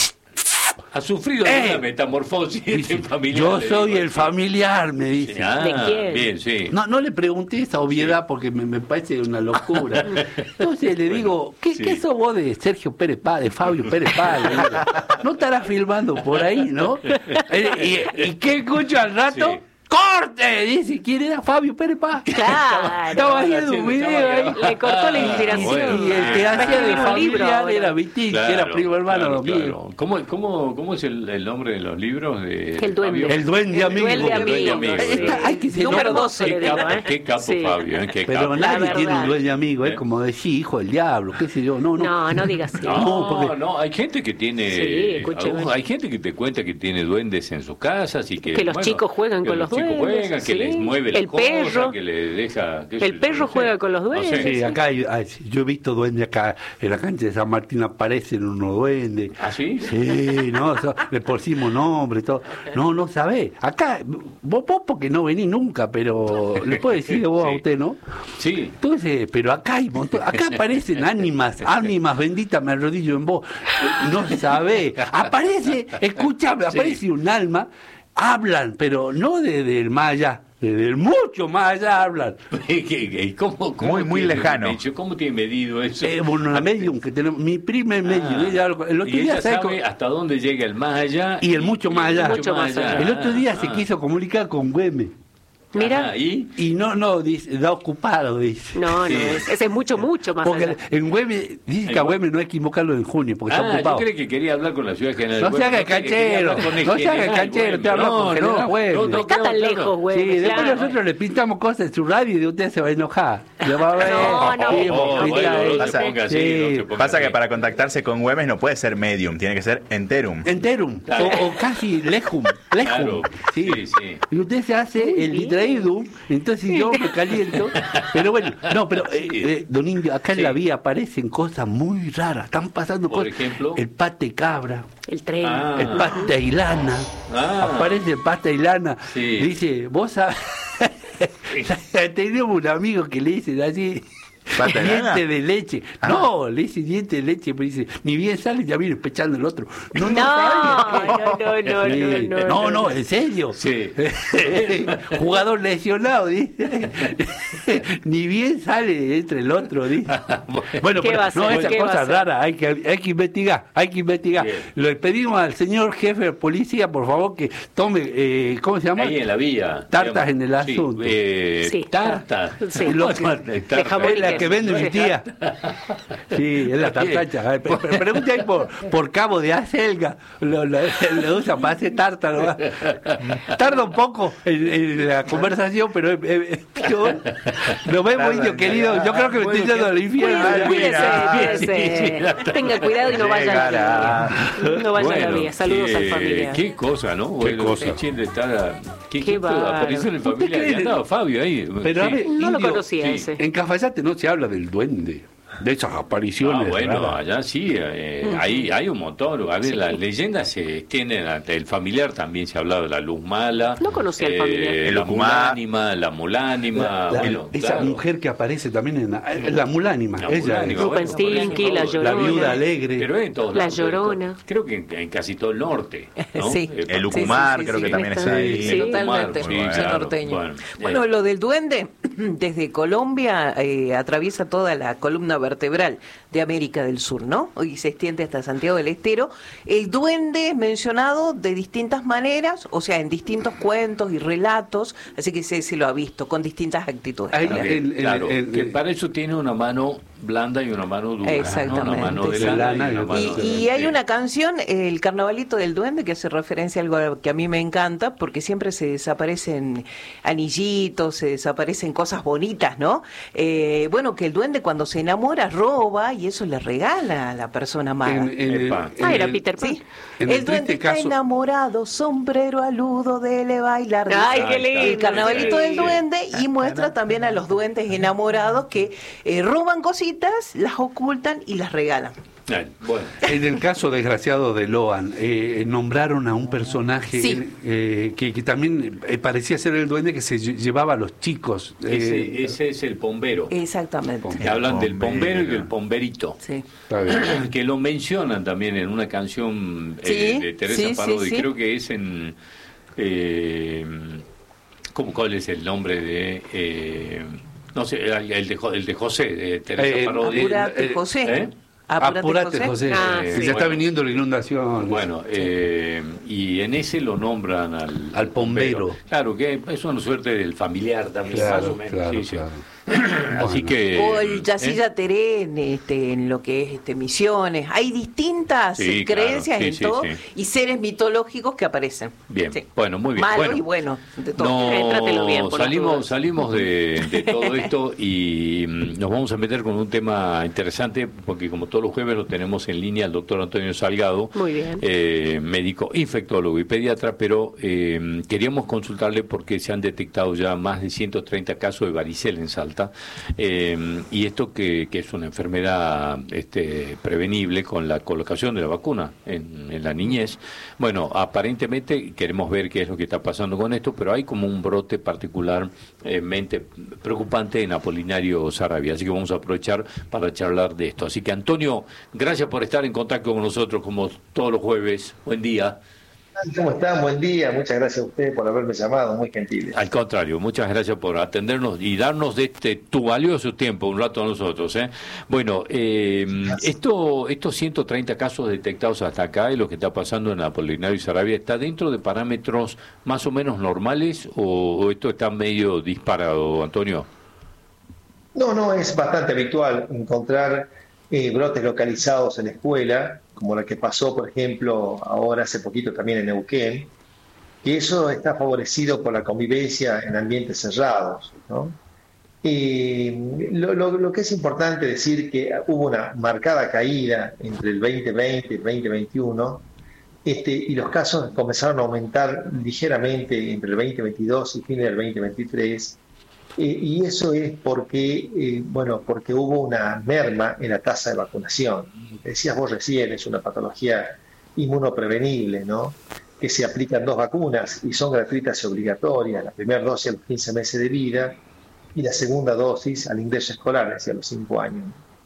S2: Ha sufrido
S5: Eh.
S2: una metamorfosis
S5: dice,
S2: este familiar.
S5: yo
S2: le
S5: soy
S2: digo,
S5: el
S2: sí.
S5: familiar, me dice.
S2: Ah,
S1: ¿De quién?
S2: bien, sí.
S5: No, no le pregunté esa obviedad porque me, me parece una locura. Entonces le digo, ¿qué,
S2: sí.
S5: ¿qué sos vos de Sergio Pérez Paz, de Fabio Pérez Paz? Le digo, ¿no estarás filmando por ahí, no? Eh, ¿Y, y qué escucho al rato?
S2: Sí.
S5: ¡Corte! Dice, ¿quién era Fabio Pérez Paz?
S1: Claro.
S5: Estaba haciendo un video ahí.
S1: Le cortó la
S5: Y,
S1: inspiración.
S5: y el que
S1: Va a
S5: hacía de
S1: escribir un libro
S5: familiar
S1: ahora.
S5: era Vitín, que era
S2: Claro,
S5: primo hermano
S2: claro,
S5: mío.
S2: claro. ¿Cómo, cómo, ¿Cómo es el, el nombre de los libros? De
S1: El duende.
S2: Fabio?
S5: El duende
S1: El
S5: amigo.
S1: duende
S2: El duende
S1: amigo.
S2: amigo,
S1: sí.
S2: ¿verdad?
S5: Ay, que se
S1: Número
S5: enoja.
S1: doce
S2: Qué
S1: le digo,
S2: capo,
S1: ¿eh?
S2: qué capo
S1: Sí.
S2: Fabio, ¿eh? Qué
S5: Pero
S2: capo.
S5: nadie
S1: La
S5: tiene un
S1: verdad.
S5: dueño amigo, es
S2: ¿Eh?
S5: como decir hijo del diablo, qué sé yo. No, no.
S1: No, no digas así.
S2: No,
S5: No, porque-
S2: no, hay gente que tiene,
S1: Sí, escúcheme.
S2: hay gente que te cuenta que tiene duendes en sus casas y que,
S1: Que los
S2: bueno,
S1: chicos juegan
S2: que
S1: con los
S2: chicos
S1: duendes,
S2: juegan, que
S1: sí.
S2: les mueve la
S1: El perro.
S2: que le deja, qué sé
S1: El
S2: yo,
S1: perro
S2: no sé.
S1: juega con los
S2: No sé.
S1: duendes.
S5: Sí, acá hay- hay- yo he visto duendes acá en la cancha de San Martín, aparecen unos duendes.
S2: ¿Ah, sí?
S5: Sí, no, so- le pusimos nombre, todo. No, no sabés. Acá, vos, vos porque no venís nunca, pero le puedo decir de vos a
S2: Sí.
S5: usted, ¿no?
S2: Sí.
S5: Entonces, pero acá hay montón, acá aparecen ánimas, ánimas benditas, me arrodillo en vos. No sabés. Aparece, escúchame, aparece un alma, hablan, pero no desde el más allá, desde el mucho más allá hablan.
S2: ¿Qué- qué- ¿Cómo, cómo
S4: Muy, muy
S2: tiene
S4: lejano.
S2: dicho? ¿Cómo tiene medido eso?
S5: Eh, bueno, la medium que tenemos, mi prima es medium,
S2: Ah,
S5: ella, el otro
S2: y
S5: día
S2: ella
S5: ¿sabe
S2: sabe
S5: cómo?
S2: hasta dónde llega el más allá
S5: Y el mucho más allá.
S1: Mucho más allá.
S5: El otro día se
S2: Ah.
S5: quiso comunicar con Güemes.
S1: Mira.
S2: Ajá, ¿y?
S5: Y no, no, dice, da ocupado, dice.
S1: No, no,
S2: Sí.
S1: es- ese es mucho, mucho más
S5: Porque
S1: allá.
S5: en Güemes, dice que a Güemes no hay que invocarlo en junio, porque está
S2: Ah, yo
S5: ocupado.
S2: creo que quería hablar con la ciudad general.
S5: No se
S2: Bueno,
S5: haga el
S2: creo que quería
S5: canchero,
S2: hablar con el
S5: no se haga el
S2: general,
S5: canchero,
S2: bueno.
S5: te habla con
S2: No,
S5: general
S2: no,
S5: Güemes.
S2: no,
S1: No está tan
S2: claro.
S1: lejos, güey.
S5: Sí, después
S1: claro.
S5: nosotros le pintamos cosas en su radio y de usted se va a enojar. Lo va a ver.
S1: No, no,
S5: Sí,
S2: Oh,
S5: sí,
S2: bueno, no
S4: pasa-
S2: se ponga así,
S5: sí.
S2: no se ponga
S4: Pasa que
S2: así.
S4: para contactarse con Güemes no puede ser medium, tiene que ser enterum.
S5: Enterum,
S2: Claro.
S5: o, o casi lejum, lejum,
S2: Claro,
S5: sí.
S2: sí, sí.
S5: Y usted se hace el distraído, entonces yo me caliento. Pero bueno, no, pero eh, eh, don Indio, acá en
S2: Sí.
S5: la vía aparecen cosas muy raras, están pasando
S2: Por
S5: cosas.
S2: ejemplo.
S5: El pate cabra,
S1: El tren.
S2: Ah.
S5: el pate ilana,
S2: Ah.
S5: aparece el pate ilana.
S2: Sí.
S5: Dice, vos sabés, teníamos un amigo que le dicen así.
S4: ¿Pata de lana?
S5: Diente de leche.
S4: Ah.
S5: No, le dice diente de leche, pero dice, ni bien sale, ya viene pechando el otro. No, no,
S1: No,
S5: sabía.
S1: no, no, no,
S5: Sí.
S1: no, no,
S5: no,
S1: no.
S5: no, en serio.
S2: Sí.
S5: Jugador lesionado, dice. Ni bien sale entre el otro, dice. Bueno,
S1: ¿Qué
S5: pero
S1: va a hacer?
S5: no, esas
S1: ¿Qué va a
S5: cosas
S1: hacer?
S5: raras hay que, hay que investigar, hay que investigar.
S2: Bien.
S5: Le pedimos al señor jefe de policía, por favor, que tome, eh, ¿cómo se llama?
S2: Ahí en la vía.
S5: Tartas
S2: digamos.
S5: en el asunto.
S2: Sí, eh,
S1: Sí.
S2: tartas.
S1: Sí.
S5: Lo que-
S2: Tartas.
S1: de jamón.
S5: Es la que vende mi
S1: Sí.
S5: tía. Sí, es la tartacha. A ver, pre- pre- Pregunte ahí por, por Cabo de Acelga. Lo, lo, lo usa para hacer tarta. ¿No? Tarda un poco en, en la conversación, pero es, es- es- yo- nos vemos, indio querido. Yo creo que me estoy yendo al infierno.
S1: Cuídese,
S4: Cuídese,
S1: cuídese, cuídese. Tenga cuidado y no vaya a la vía. No vaya a la
S2: Bueno,
S1: vía. Saludos
S2: qué,
S1: al familiar.
S2: Qué cosa, ¿no? Bueno,
S5: cosa.
S2: Echen de estar a- ¿Qué,
S1: Qué
S2: qué
S1: bárbaro.
S2: apareció en
S5: ¿Usted
S2: familia?
S5: cree?
S2: Y andaba Fabio ahí.
S5: Pero a
S2: Sí.
S5: ver,
S1: No lo
S5: indio,
S1: conocía
S2: sí.
S1: ese.
S5: en Cafayate no se habla del duende, de esas
S2: Ah,
S5: apariciones.
S2: bueno,
S5: raras.
S2: allá sí, eh, hay, hay un montón. A ver, las leyendas se extienden. ante El familiar también se ha hablado de la luz mala.
S1: No conocía el familiar.
S2: eh,
S4: El
S2: La
S4: Ocumá.
S2: mulánima, la mulánima.
S5: La- la-
S2: bueno,
S5: esa
S2: claro.
S5: mujer que aparece también en la, la mulánima,
S2: La
S5: ella
S2: mulánima,
S5: es.
S2: bueno,
S1: Rumpelstiltskin, la
S2: por eso
S5: La
S2: todo.
S1: Llorona.
S5: viuda alegre.
S2: Pero en todos
S1: La
S2: lados,
S1: Llorona.
S2: Creo que en, en casi todo el norte. ¿no?
S3: Sí.
S2: Eh,
S4: El
S2: por-
S4: Ucumar,
S3: Sí, sí,
S4: creo
S3: sí,
S4: que
S3: sí.
S4: también está ahí.
S1: Sí,
S3: Totalmente,
S2: Sí,
S3: soy
S2: claro.
S3: norteño.
S2: Bueno,
S3: Bueno,
S2: eh,
S3: lo del duende, desde Colombia eh, atraviesa toda la columna vertebral de América del Sur, ¿no? Y se extiende hasta Santiago del Estero. El duende es mencionado de distintas maneras, o sea, en distintos cuentos y relatos, así que se, se lo ha visto con distintas actitudes.
S5: Ahí,
S2: Está
S5: el-
S2: bien,
S5: el-
S2: claro,
S5: el-
S2: que
S5: el-
S2: para eso tiene una mano blanda y una mano dura. ¿no?
S3: Exactamente,
S2: Una mano de
S3: sí.
S2: lana
S5: Lana
S2: y
S5: y
S2: una
S5: otra
S2: mano
S3: Y,
S2: de-
S3: y hay
S2: sí.
S3: una canción, el Carnavalito del Duende, que hace referencia a algo que a mí me encanta, porque siempre se desaparecen anillitos, se desaparecen cosas bonitas, ¿no? Eh, bueno, que el duende cuando se enamora roba y eso le regala a la persona amada.
S5: en- en el-
S2: Epa.
S5: en
S1: Ah, era
S5: el-
S1: Peter Pan.
S3: Sí,
S5: En
S3: el,
S5: el
S3: duende
S5: triste
S3: está
S5: caso-
S3: enamorado, sombrero aludo, dele bailar.
S1: Ay,
S3: dice
S1: qué lindo.
S3: el carnavalito
S1: Sí.
S3: del duende, y muestra también a los duendes enamorados que eh, roban cositas, las ocultan y las regalan.
S2: Ay, bueno.
S5: En el caso desgraciado de Loan, eh, nombraron a un personaje
S3: Sí.
S5: eh, que, que también eh, parecía ser el duende que se lle- llevaba a los chicos. eh,
S2: Ese, ese es el pombero.
S3: Exactamente.
S2: Que hablan del
S4: Pombero.
S2: pombero y del pomberito.
S3: Sí.
S5: está bien.
S2: Que lo mencionan también en una canción eh,
S3: Sí,
S2: de Teresa
S3: sí, sí,
S2: Parodi.
S3: sí.
S2: Creo que es en. Eh, ¿cómo, ¿Cuál es el nombre de.? Eh, no sé, el el de, Jo- el de José, de Teresa
S5: Eh,
S2: Parodi.
S3: Apurate,
S5: eh,
S3: José.
S2: ¿eh?
S3: Apurate,
S5: Apurate, José.
S1: Ah,
S5: eh,
S1: sí.
S5: ya está
S2: Bueno.
S5: viniendo la inundación.
S2: Bueno, eh, y en ese lo nombran al,
S5: Al pombero.
S2: Claro, que es una suerte del familiar también,
S5: Claro,
S2: más o menos.
S5: claro,
S2: sí, sí.
S5: claro.
S2: Así
S5: Bueno.
S2: que.
S3: O el
S2: ¿eh?
S3: Yacilla Teré en, este, en lo que es este, misiones. Hay distintas
S2: Sí,
S3: eh, creencias
S2: claro, sí,
S3: en
S2: sí,
S3: todo
S2: sí.
S3: y seres mitológicos que aparecen.
S2: Bien,
S3: Sí.
S2: bueno, muy bien.
S3: Malos
S2: Bueno,
S3: y buenos, de todo.
S2: No,
S1: Eh, trátelo bien, por las
S2: salimos,
S1: dudas.
S2: salimos de, de todo esto y mm, nos vamos a meter con un tema interesante porque como todos los jueves lo tenemos en línea al doctor Antonio Salgado,
S1: Muy bien.
S2: eh, médico, infectólogo y pediatra, pero eh, queríamos consultarle porque se han detectado ya más de ciento treinta casos de varicela en Salta eh, y esto que, que es una enfermedad este, prevenible con la colocación de la vacuna en, en la niñez. Bueno, aparentemente queremos ver qué es lo que está pasando con esto, pero hay como un brote particularmente preocupante en Apolinario Sarabia, así que vamos a aprovechar para charlar de esto. Así que Antonio, gracias por estar en contacto con nosotros como todos los jueves. Buen día.
S7: ¿Cómo están? Buen día. Muchas gracias a ustedes por haberme llamado, muy gentiles.
S2: Al contrario, muchas gracias por atendernos y darnos de este tu valioso tiempo un rato a nosotros. ¿eh? Bueno, eh, esto, estos ciento treinta casos detectados hasta acá y lo que está pasando en Apolinario y Sarabia, ¿está dentro de parámetros más o menos normales o, o esto está medio disparado, Antonio?
S7: No, no, es bastante habitual encontrar eh, brotes localizados en la escuela, como la que pasó, por ejemplo, ahora hace poquito también en Neuquén, que eso está favorecido por la convivencia en ambientes cerrados, ¿no? Eh, lo, lo, lo que es importante decir que hubo una marcada caída entre el veinte veinte y el veinte veintiuno, este, y los casos comenzaron a aumentar ligeramente entre el veinte veintidós y fines del veinte veintitrés, eh, y eso es porque, eh, bueno, porque hubo una merma en la tasa de vacunación. Decías vos recién, es una patología inmunoprevenible, ¿no?, que se aplican dos vacunas y son gratuitas y obligatorias, la primera dosis a los quince meses de vida y la segunda dosis al ingreso escolar, hacia los cinco años.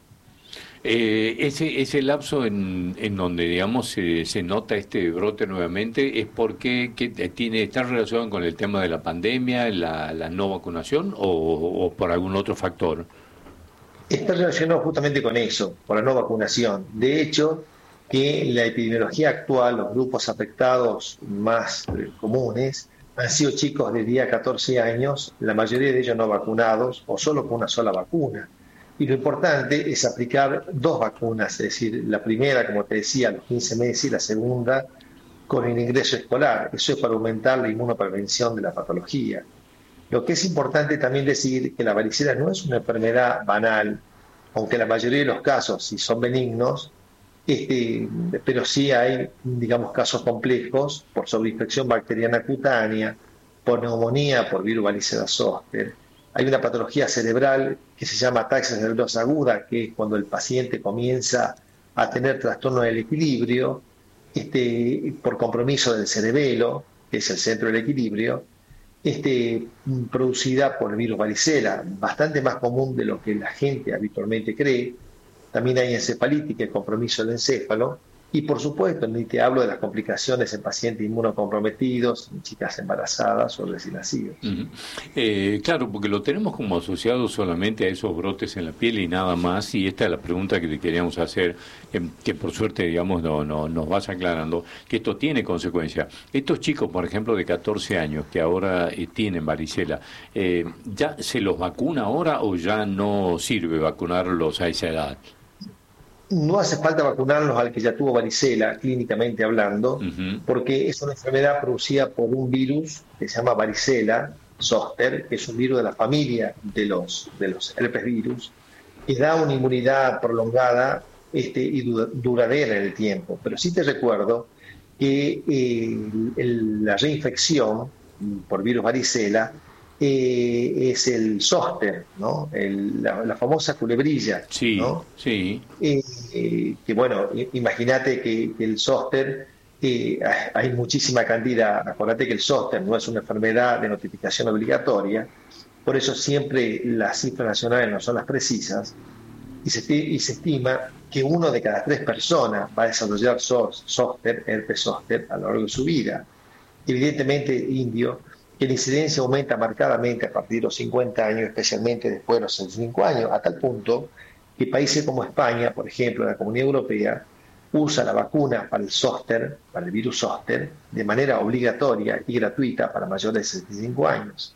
S2: Eh, ese, ese lapso en, en donde, digamos, se, se nota este brote nuevamente, ¿es porque que tiene, está relacionado con el tema de la pandemia, la, la no vacunación o, o por algún otro factor?
S7: Está relacionado justamente con eso, por la no vacunación. De hecho, que la epidemiología actual, los grupos afectados más eh, comunes, han sido chicos de diez a catorce años, la mayoría de ellos no vacunados o solo con una sola vacuna. Y lo importante es aplicar dos vacunas, es decir, la primera, como te decía, a los quince meses y la segunda con el ingreso escolar. Eso es para aumentar la inmunoprevención de la patología. Lo que es importante también decir que la varicela no es una enfermedad banal, aunque la mayoría de los casos, si son benignos, Este, pero sí hay, digamos, casos complejos por sobreinfección bacteriana cutánea, por neumonía, por virus varicela zoster. Hay una patología cerebral que se llama ataxia nerviosa aguda, que es cuando el paciente comienza a tener trastorno del equilibrio, este, por compromiso del cerebelo, que es el centro del equilibrio, este, producida por el virus varicela, bastante más común de lo que la gente habitualmente cree. También hay encefalitis, que es compromiso del encéfalo, y por supuesto, ni te hablo de las complicaciones en pacientes inmunocomprometidos, en chicas embarazadas o recién nacidos.
S2: Uh-huh. eh, claro, porque lo tenemos como asociado solamente a esos brotes en la piel y nada más, y esta es la pregunta que te queríamos hacer, eh, que por suerte, digamos, no, no, nos vas aclarando, que esto tiene consecuencias. Estos chicos, por ejemplo, de catorce años, que ahora eh, tienen varicela, eh, ¿ya se los vacuna ahora o ya no sirve vacunarlos a esa edad?
S7: No hace falta vacunarlos al que ya tuvo varicela, clínicamente hablando, uh-huh. porque es una enfermedad producida por un virus que se llama varicela zoster, que es un virus de la familia de los, de los herpes virus, que da una inmunidad prolongada este, y duradera en el tiempo. Pero sí te recuerdo que eh, el, la reinfección por virus varicela Eh, es el zoster, ¿no? El, la, la famosa culebrilla,
S2: sí,
S7: ¿no?
S2: Sí.
S7: Eh, eh, que bueno, imagínate que, que el zoster, eh, hay muchísima cantidad. Acordate que el zoster no es una enfermedad de notificación obligatoria, por eso siempre las cifras nacionales no son las precisas, y se, y se estima que uno de cada tres personas va a desarrollar zoster, herpes zoster, a lo largo de su vida. Evidentemente, indio, que la incidencia aumenta marcadamente a partir de los cincuenta años, especialmente después de los sesenta y cinco años, a tal punto que países como España, por ejemplo, la Comunidad Europea, usa la vacuna para el zoster, para el virus zoster, de manera obligatoria y gratuita para mayores de sesenta y cinco años.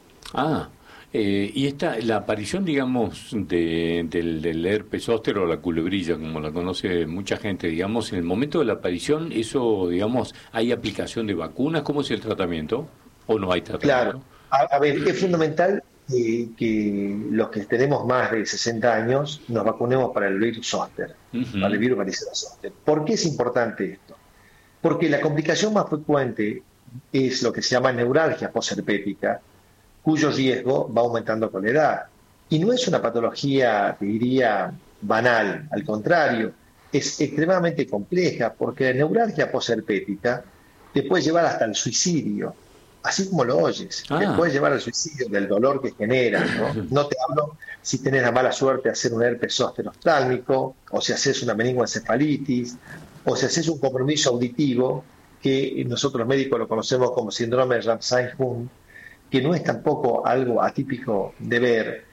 S2: Ah, eh, y esta, la aparición, digamos, de, del, del herpes zóster o la culebrilla, como la conoce mucha gente, digamos, en el momento de la aparición, eso, digamos, ¿hay aplicación de vacunas? ¿Cómo es el tratamiento? ¿O no hay tratamiento?
S7: Claro, a, a ver, es fundamental eh, que los que tenemos más de sesenta años nos vacunemos para el virus zoster, uh-huh. para el virus varicela zoster. ¿Por qué es importante esto? Porque la complicación más frecuente es lo que se llama neuralgia posherpética, cuyo riesgo va aumentando con la edad. Y no es una patología, te diría, banal, al contrario, es extremadamente compleja, porque la neuralgia posherpética te puede llevar hasta el suicidio. Así como lo oyes, ah. te puede llevar al suicidio del dolor que genera, ¿no? No te hablo si tenés la mala suerte de hacer un herpes zóster oftálmico, o si haces una meningoencefalitis, o si haces un compromiso auditivo, que nosotros los médicos lo conocemos como síndrome de Ramsay-Hunt, que no es tampoco algo atípico de ver,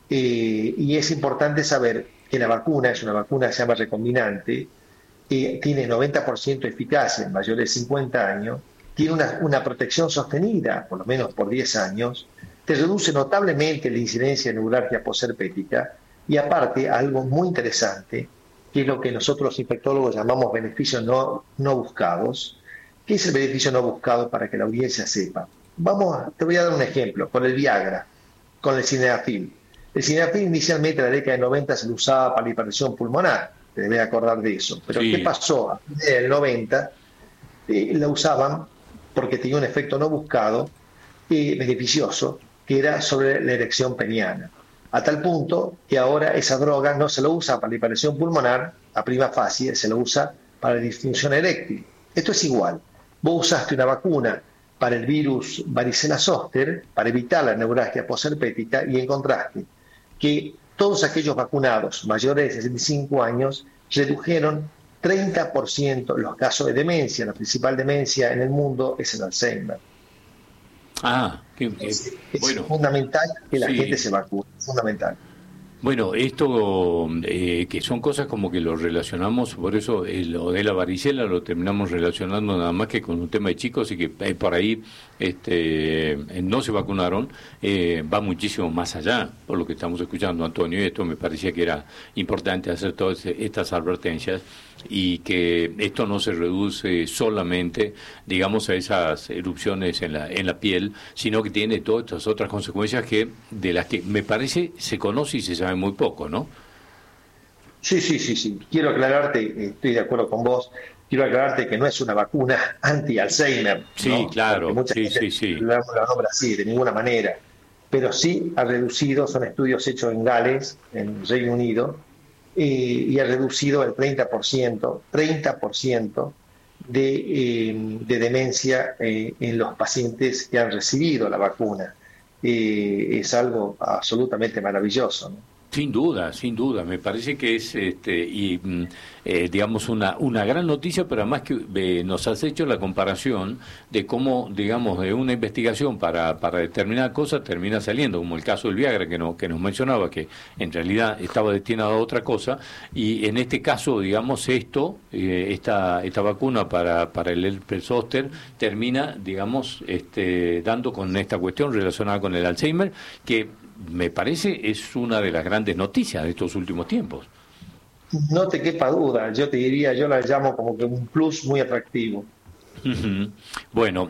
S7: eh, y es importante saber que la vacuna es una vacuna que se llama recombinante, eh, tiene noventa por ciento de eficacia en mayores de cincuenta años, tiene una, una protección sostenida, por lo menos por diez años, te reduce notablemente la incidencia de neuralgia posherpética, y aparte, algo muy interesante, que es lo que nosotros los infectólogos llamamos beneficios no, no buscados. ¿Qué es el beneficio no buscado para que la audiencia sepa? Vamos, te voy a dar un ejemplo, con el Viagra, con el Sildenafil. El sildenafil inicialmente en la década de noventa se lo usaba para la hipertensión pulmonar, te debes acordar de eso. Pero sí. ¿Qué pasó? A finales del noventa eh, la usaban porque tenía un efecto no buscado, eh, beneficioso, que era sobre la erección peniana. A tal punto que ahora esa droga no se lo usa para la hipertensión pulmonar, a prima facie, se lo usa para la disfunción eréctil. Esto es igual. Vos usaste una vacuna para el virus varicela zoster, para evitar la neuralgia posherpética, y encontraste que todos aquellos vacunados mayores de sesenta y cinco años redujeron treinta por ciento los casos de demencia. La principal demencia en el mundo es el Alzheimer.
S2: Ah, qué, qué,
S7: es,
S2: bueno.
S7: Es fundamental que la
S2: Sí.
S7: gente se vacune, es fundamental.
S2: Bueno, esto eh, que son cosas como que lo relacionamos, por eso eh, lo de la varicela lo terminamos relacionando nada más que con un tema de chicos y que eh, por ahí este, eh, no se vacunaron, eh, va muchísimo más allá, por lo que estamos escuchando, Antonio, y esto me parecía que era importante hacer todas estas advertencias y que esto no se reduce solamente, digamos, a esas erupciones en la, en la piel, sino que tiene todas estas otras consecuencias que de las que me parece se conoce y se sabe muy poco, ¿no?
S7: Sí, sí, sí, sí. Quiero aclararte, estoy de acuerdo con vos, quiero aclararte que no es una vacuna anti-Alzheimer.
S2: Sí,
S7: ¿no?
S2: claro,
S7: mucha
S2: sí,
S7: gente
S2: sí, sí.
S7: La, la nombra así, de ninguna manera. Pero sí ha reducido, son estudios hechos en Gales, en Reino Unido, eh, y ha reducido el treinta por ciento, treinta por ciento de, eh, de demencia eh, en los pacientes que han recibido la vacuna. Eh, es algo absolutamente maravilloso, ¿no?
S2: Sin duda, sin duda, me parece que es este y eh, digamos una una gran noticia, pero además que eh, nos has hecho la comparación de cómo, digamos, de una investigación para para determinada cosa termina saliendo, como el caso del Viagra que no, que nos mencionaba, que en realidad estaba destinado a otra cosa, y en este caso, digamos, esto, eh, esta esta vacuna para para el herpes zóster termina, digamos, este dando con esta cuestión relacionada con el Alzheimer, que me parece es una de las grandes noticias de estos últimos tiempos.
S7: No te quepa duda, yo te diría, yo la llamo como que un plus muy atractivo.
S2: Uh-huh. Bueno,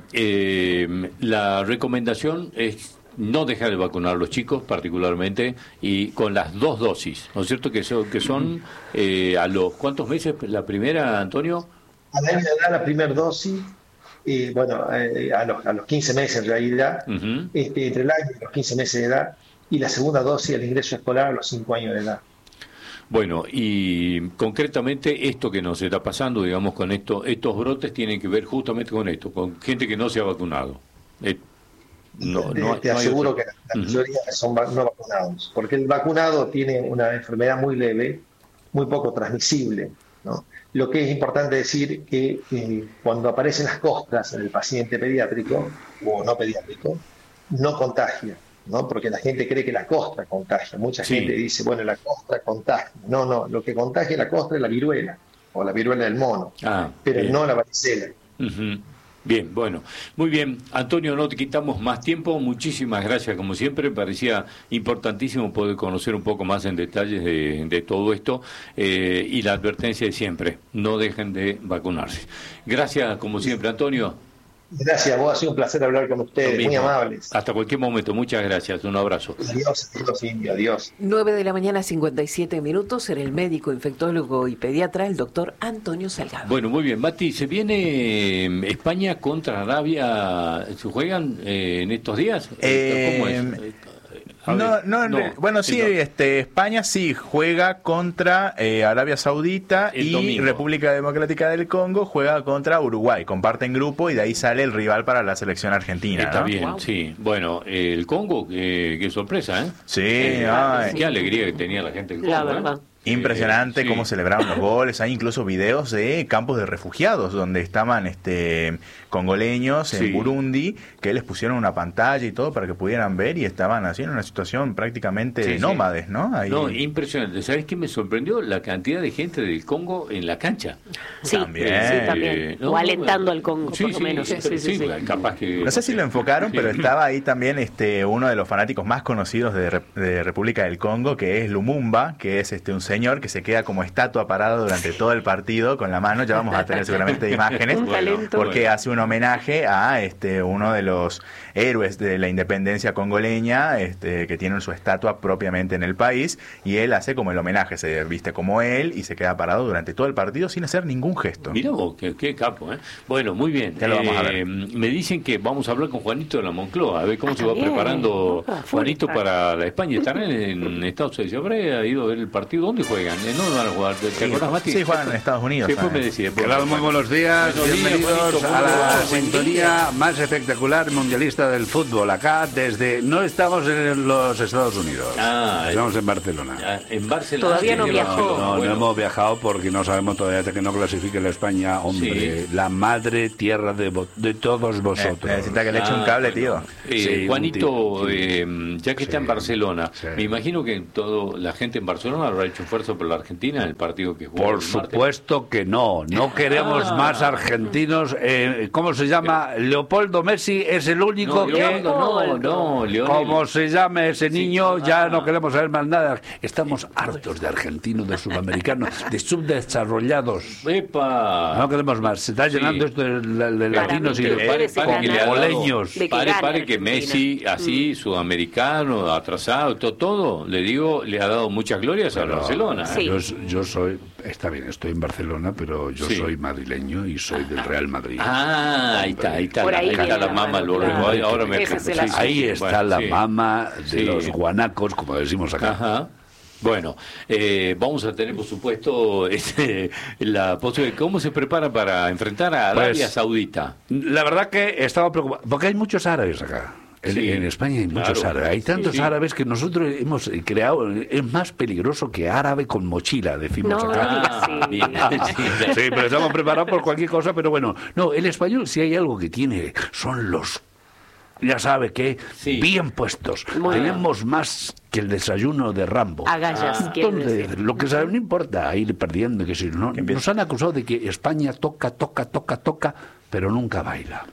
S2: eh, la recomendación es no dejar de vacunar a los chicos particularmente y con las dos dosis, ¿no es cierto? Que son, que son eh, a los ¿cuántos meses la primera, Antonio?
S7: A año de edad la primera dosis. Eh, bueno, eh, a, los, a los quince meses en realidad, uh-huh. este, entre el año y los quince meses de edad, y la segunda dosis al ingreso escolar a los cinco años de edad.
S2: Bueno, y concretamente esto que nos está pasando, digamos, con esto, estos brotes tienen que ver justamente con esto, con gente que no se ha vacunado. Eh, no,
S7: te
S2: no,
S7: te
S2: no
S7: aseguro
S2: otro.
S7: que la mayoría uh-huh. son no vacunados, porque el vacunado tiene una enfermedad muy leve, muy poco transmisible, ¿no? Lo que es importante decir que eh, cuando aparecen las costras en el paciente pediátrico o no pediátrico, no contagia, ¿no? Porque la gente cree que la costra contagia. Mucha
S2: sí.
S7: gente dice, bueno, la costra contagia. No, no, lo que contagia la costra es la viruela, o la viruela del mono,
S2: ah,
S7: pero
S2: bien.
S7: no la varicela.
S2: Uh-huh. Bien, bueno, muy bien. Antonio, no te quitamos más tiempo. Muchísimas gracias, como siempre. Parecía importantísimo poder conocer un poco más en detalles de, de todo esto eh, y la advertencia de siempre, no dejen de vacunarse. Gracias, como siempre, Antonio.
S7: Gracias, vos, ha sido un placer hablar con ustedes, muy amables.
S2: Hasta cualquier momento, muchas gracias, un abrazo.
S7: Adiós, adiós, Indio, adiós.
S3: nueve de la mañana, cincuenta y siete minutos, en el médico, infectólogo y pediatra, el doctor Antonio Salgado.
S2: Bueno, muy bien, Mati, se viene España contra Arabia, ¿se juegan eh, en estos días?
S4: Eh,
S2: ¿Cómo es?
S4: No, no, no, bueno, sí, no. este, España sí juega contra eh, Arabia Saudita el y domingo. República Democrática del Congo juega contra Uruguay, comparten grupo y de ahí sale el rival para la selección argentina.
S2: Está
S4: ¿no?
S2: bien, wow. sí. Bueno, el Congo, qué, qué sorpresa, ¿eh?
S4: Sí,
S2: eh,
S4: ay.
S2: Qué alegría que tenía la gente del Congo.
S3: La verdad.
S2: ¿eh?
S4: Impresionante
S2: eh, sí.
S4: cómo celebraron los goles. Hay incluso videos de campos de refugiados donde estaban este congoleños en sí. Burundi, que les pusieron una pantalla y todo para que pudieran ver y estaban así en una situación prácticamente sí, nómades, sí. ¿no? Ahí...
S2: No, impresionante. ¿Sabes qué me sorprendió? La cantidad de gente del Congo en la cancha.
S3: Sí,
S4: también.
S3: Sí, también.
S2: Eh, no,
S3: o alentando al Congo,
S2: sí,
S3: por lo
S2: sí,
S3: menos.
S2: Sí, sí, sí, sí. Capaz que,
S4: no sé si lo enfocaron,
S2: sí.
S4: pero estaba ahí también este uno de los fanáticos más conocidos de, de República del Congo, que es Lumumba, que es este un señor que se queda como estatua parado durante todo el partido con la mano. Ya vamos a tener seguramente imágenes, porque hace un homenaje a este uno de los héroes de la independencia congoleña, este, que tienen su estatua propiamente en el país, y él hace como el homenaje, se viste como él y se queda parado durante todo el partido sin hacer ningún gesto.
S2: Mirá vos, qué, qué capo, ¿eh? Bueno, muy bien.
S4: Ya lo vamos a ver.
S2: Eh, me dicen que vamos a hablar con Juanito de la Moncloa, a ver cómo ah, se va bien. preparando Opa, Juanito para la España. ¿Estarán en Estados Unidos? ¿Habrá ido a ver el partido? ¿Dónde juegan? ¿No van a jugar? ¿Te
S4: sí,
S2: acordás, Mati?
S4: Sí, juegan en Estados Unidos.
S2: Después me decía.
S5: Claro, muy buenos días. Buenos Bienvenidos días, a la sintonía más espectacular mundialista del fútbol. Acá desde... No estamos en los Estados Unidos. Ah, estamos en Barcelona.
S2: Ah, en Barcelona.
S1: Todavía no
S2: sí,
S1: viajó.
S5: No, no,
S2: bueno.
S5: no hemos viajado porque no sabemos todavía hasta que no clasifique la España. Hombre, sí. La madre tierra de, de todos vosotros.
S4: Eh, necesita que le eche un cable, tío.
S2: Eh, sí, Juanito, eh, ya que sí, está en Barcelona, sí. me imagino que todo, la gente en Barcelona habrá hecho esfuerzo por la Argentina en el partido que jugó.
S5: Por supuesto que no. No queremos ah. más argentinos. Eh, ¿Cómo se llama? Pero... Leopoldo Messi es el único
S2: no,
S5: que...
S2: No, no, Leonel.
S5: Como se llame ese niño, sí. ya ah. no queremos saber más nada. Estamos hartos de argentinos, de sudamericanos, de subdesarrollados.
S2: ¡Epa!
S5: No queremos más. Se está llenando sí. esto de, de, de latinos y de
S2: poleños. Pare, pare que Messi, así, mm. sudamericano, atrasado, todo, todo, le digo, le ha dado muchas glorias pero, a Barcelona.
S5: Sí. Yo, yo soy, está bien, estoy en Barcelona, pero yo sí. soy madrileño y soy del Real Madrid.
S2: Ah, ahí está, ahí está, ahí, ahí está la mama, lo claro. ahí, ahora me
S5: sí, ahí está bueno, la sí. mama de sí. los guanacos, como decimos acá.
S2: Ajá. Bueno, eh, vamos a tener, por supuesto, este, la posibilidad. ¿Cómo se prepara para enfrentar a Arabia pues, Saudita?
S5: La verdad que estaba preocupado, porque hay muchos árabes acá. Sí, en España hay muchos claro. árabes. Hay tantos sí, sí. árabes que nosotros hemos creado. Es más peligroso que árabe con mochila, decimos
S1: no,
S5: acá.
S1: Ah,
S5: sí. sí, pero estamos preparados por cualquier cosa. Pero bueno, no, el español, si hay algo que tiene, son los... Ya sabe que sí. bien puestos. Muy Tenemos bien. más que el desayuno de Rambo.
S1: Agallas,
S5: ah. Entonces, lo que sabe, no importa ir perdiendo, que si no, nos han acusado de que España toca, toca, toca, toca, pero nunca baila.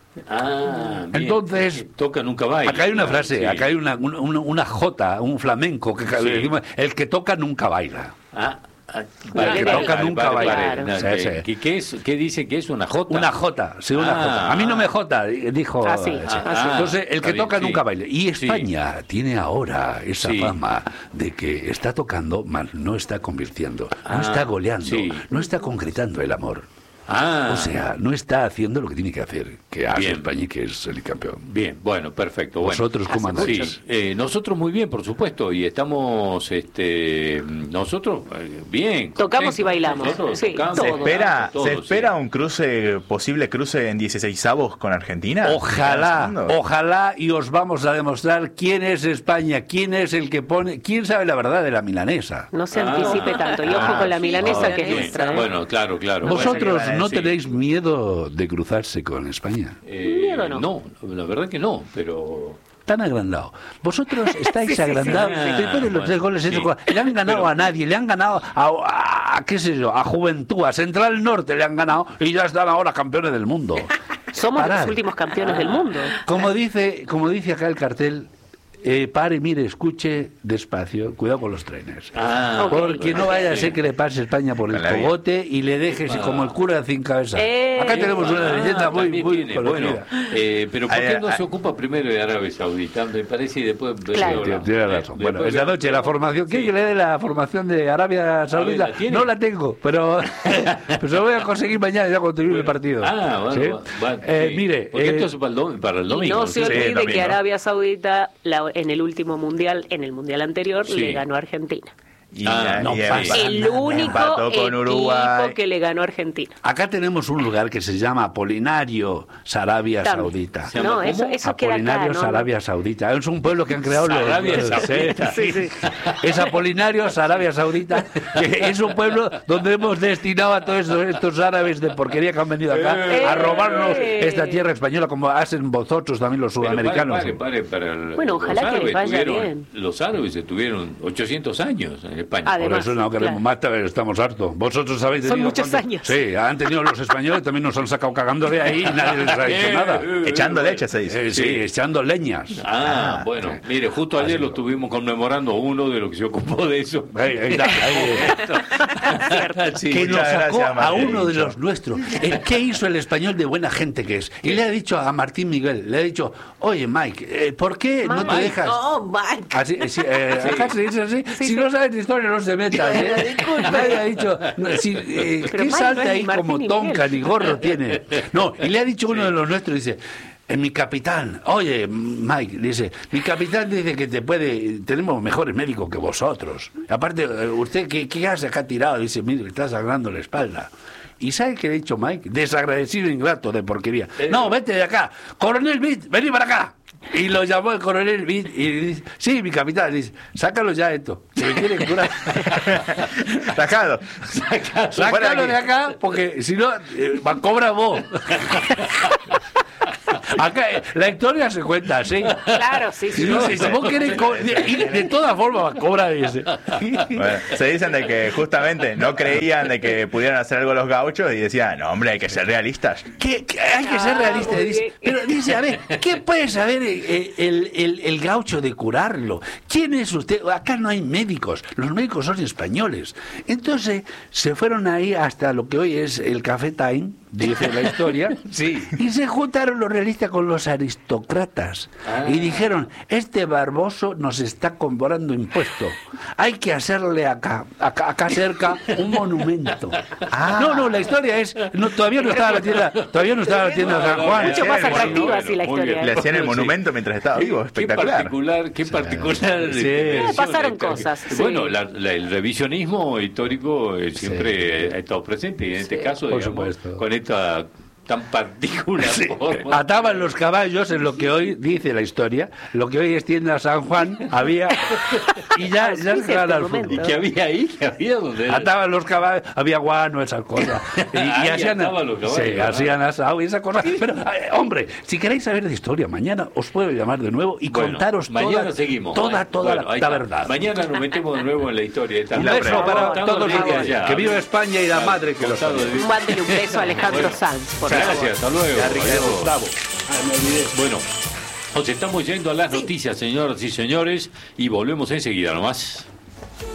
S2: Ah, bien.
S5: Entonces,
S2: toca, nunca baila.
S5: Acá hay una frase, sí. acá hay una, una, una jota, un flamenco, que sí. decimos, el que toca nunca baila.
S2: Ah.
S5: El vale, que vale, toca vale, nunca vale, baila.
S2: Vale, vale. Sí, sí. ¿Qué, qué, es, ¿Qué dice que es una jota?
S5: Una jota, sí, una ah, jota. A mí no me jota, dijo.
S1: Ah, sí.
S5: ah, Entonces, el que bien, toca sí. nunca baila. Y España sí. tiene ahora esa sí. fama de que está tocando, mas no está convirtiendo, no ah, está goleando, sí. no está concretando el amor.
S2: Ah.
S5: O sea, no está haciendo lo que tiene que hacer, que hace bien. España y que es el campeón.
S2: Bien, bueno, perfecto.
S5: ¿Vosotros
S2: bueno,
S5: cómo andáis?
S2: Sí, eh, nosotros muy bien, por supuesto, y estamos, este, nosotros eh, bien.
S1: Tocamos y bailamos. Sí,
S4: tocamos, ¿Se espera, todo, ¿se espera sí. un cruce, posible cruce en dieciseisavos con Argentina?
S5: Ojalá, ojalá, y os vamos a demostrar quién es España, quién es el que pone, quién sabe la verdad de la milanesa.
S1: No se anticipe ah. tanto, y ojo ah, con la milanesa sí. que es nuestra. ¿eh?
S2: Bueno, claro, claro.
S5: Vosotros
S2: bueno.
S5: ¿no sí. tenéis miedo de cruzarse con España?
S2: Eh, miedo no. No, la verdad que no, pero...
S5: Tan agrandado. Vosotros estáis sí, agrandados. Sí, sí. Después de los bueno, tres goles, sí. le han ganado pero... a nadie, le han ganado a, a, a, qué sé yo, a Juventud, a Central Norte le han ganado y ya están ahora campeones del mundo.
S1: Somos Parar. los últimos campeones ah. del mundo.
S5: Como dice, como dice acá el cartel, Eh, pare, mire, escuche despacio, cuidado con los trenes.
S2: Ah,
S5: porque
S2: okay.
S5: no vaya a ser que le pase España por el cogote y le deje ah. como el cura de cinco cabezas.
S1: Eh,
S5: Acá tenemos una
S2: ah,
S5: leyenda muy, muy
S2: tiene, bueno, eh, pero ¿por qué no se ocupa primero de Arabia Saudita? Me parece y después...
S5: Claro. Tiene, tiene razón. Bueno, después esta noche la formación... ¿Quiere sí. que le dé la formación de Arabia Saudita? ¿La no la tengo, pero pues lo voy a conseguir mañana ya cuando termine el partido.
S2: Ah, bueno. ¿Sí? Va, va,
S5: eh,
S2: sí.
S5: mire...
S2: Porque
S5: eh,
S2: esto es para el, dom para el domingo.
S1: Y no se olvide sí, que Arabia Saudita la, en el último mundial Mundial, en el mundial anterior sí. le ganó a Argentina.
S4: Y ah, no pasa
S1: el único con equipo que le ganó a Argentina.
S5: Acá tenemos un lugar que se llama Apolinario Sarabia Saudita.
S1: No, eso, eso
S5: Apolinario
S1: queda acá,
S5: Sarabia
S1: ¿no?
S5: Saudita. Es un pueblo que han creado los
S2: Sarabia Saudita.
S5: Sí, sí. Es Apolinario Sarabia Saudita, que es un pueblo donde hemos destinado a todos estos, estos árabes de porquería que han venido acá eh, a robarnos esta tierra española, como hacen vosotros también los sudamericanos.
S2: Pare, pare, pare, para el,
S1: bueno, ojalá que les vaya bien.
S2: Los árabes estuvieron ochocientos años. España.
S1: Además,
S5: Por eso no queremos
S1: claro.
S5: más, estamos hartos. Vosotros sabéis...
S1: Son muchos años.
S5: Sí, han tenido los españoles, también nos han sacado cagando de ahí y nadie les ha dicho nada.
S4: Echando leche, se dice.
S5: Eh, sí,
S2: Sí.
S5: echando leñas.
S2: Ah,
S4: Ah,
S2: bueno, mire, justo ayer lo estuvimos conmemorando uno de los que se ocupó de eso.
S5: Ahí, ahí está, ahí.
S2: Sí,
S5: Que nos
S4: muchas
S5: sacó
S4: gracias,
S5: a
S4: Martín.
S5: uno de los nuestros. Eh, ¿Qué hizo el español de buena gente que es? Y le ha dicho a Martín Miguel, le ha dicho, oye Mike, eh, ¿por qué no te
S3: Mike,
S5: dejas?
S3: no, Mike.
S5: Así, sí, eh, acá se dice así. Si no sabes de historia, no se metan. ¿eh? Nadie ha dicho, no, si, eh,
S1: Pero
S5: ¿qué
S1: Mike
S5: salta
S1: no es
S5: ahí
S1: ni Martín
S5: como
S1: ni
S5: tonca
S1: Miguel.
S5: ni gorro tiene? No, y le ha dicho uno de los nuestros, dice, en mi capitán, oye, Mike, dice, mi capitán dice que te puede, tenemos mejores médicos que vosotros. Aparte, eh, usted, ¿qué, qué hace acá tirado? Dice, mire, está sangrando la espalda. ¿Y sabe qué le ha dicho Mike? Desagradecido ingrato de porquería. No, vete de acá. Coronel Bit, vení para acá. Y lo llamó el coronel Bit y dice, sí, mi capitán, dice, sácalo ya esto, que me quiere curar.
S4: Tajado. Fuera
S5: Sácalo
S4: de
S5: de
S4: aquí.
S5: acá, porque si no, eh, va- cobra vos. Acá eh, la historia se cuenta así.
S1: Claro, sí, sí.
S5: Si, no, si vos querés, co- de, y de todas formas, cobra ese.
S4: Bueno, se dicen de que justamente no creían de que pudieran hacer algo los gauchos y decían, no, hombre, hay que ser realistas.
S5: Que, que hay que ser
S1: Ah,
S5: realista.
S1: muy
S5: Dice,
S1: bien.
S5: pero dice, a ver, ¿qué puede saber el, el, el, el gaucho de curarlo? ¿Quién es usted? Acá no hay médicos, los médicos son españoles. Entonces se fueron ahí hasta lo que hoy es el Café Time, dice la historia,
S2: Sí.
S5: y se juntaron los realistas con los aristócratas
S2: Ah.
S5: y dijeron, este barboso nos está cobrando impuesto, hay que hacerle acá, acá, acá cerca un monumento.
S4: Ah.
S5: No, no, la historia es, no, todavía no estaba la tienda, todavía no estaba la tienda de San Juan.
S1: Mucho más
S4: Bueno,
S1: atractiva
S2: bueno,
S1: así la
S2: muy
S1: historia.
S2: bien.
S4: Le hacían el
S2: Sí.
S4: monumento mientras estaba vivo,
S2: Qué
S4: espectacular.
S2: particular, qué particular.
S5: Sí.
S2: versión
S1: Pasaron
S2: de esta-
S1: cosas, sí.
S2: Bueno, la- la- el revisionismo histórico eh, siempre
S5: Sí.
S2: ha estado presente y en este
S1: Sí.
S2: caso,
S5: Por
S2: digamos,
S5: supuesto.
S2: con esta tan particular
S5: Sí.
S2: forma.
S5: Ataban los caballos en lo que hoy dice la historia, lo que hoy es tienda San Juan, había y ya, ya
S1: Dice
S5: se van
S1: este
S5: al
S1: momento.
S2: ¿Y
S5: fútbol.
S2: qué había ahí? ¿Qué había donde?
S5: Ataban los caballos, había guano, esas cosas. Y, y
S2: Ahí
S5: hacían,
S2: ataban los caballos,
S5: sí,
S2: ¿verdad?
S5: hacían asado y esas cosas. Pero, eh, hombre, si queréis saber de historia, mañana os puedo llamar de nuevo y
S2: Bueno,
S5: contaros
S2: mañana
S5: toda,
S2: seguimos.
S5: toda, toda
S2: Bueno,
S5: la,
S2: ahí
S5: la
S2: está.
S5: verdad.
S2: Mañana nos metemos de nuevo en la historia. Esta
S5: Un
S4: la
S5: beso
S4: prueba.
S5: para
S2: Contando
S5: todos
S2: desde
S5: los
S2: allá.
S5: que viva España y la madre que los
S2: Contado
S5: parió.
S2: desde-
S1: Mándele un beso a Alejandro Sanz, por favor.
S2: Gracias, hasta luego.
S5: Ya, Ricardo,
S2: Adiós.
S5: bravo.
S2: Bueno, nos estamos yendo a las noticias, señoras y señores, y volvemos enseguida nomás.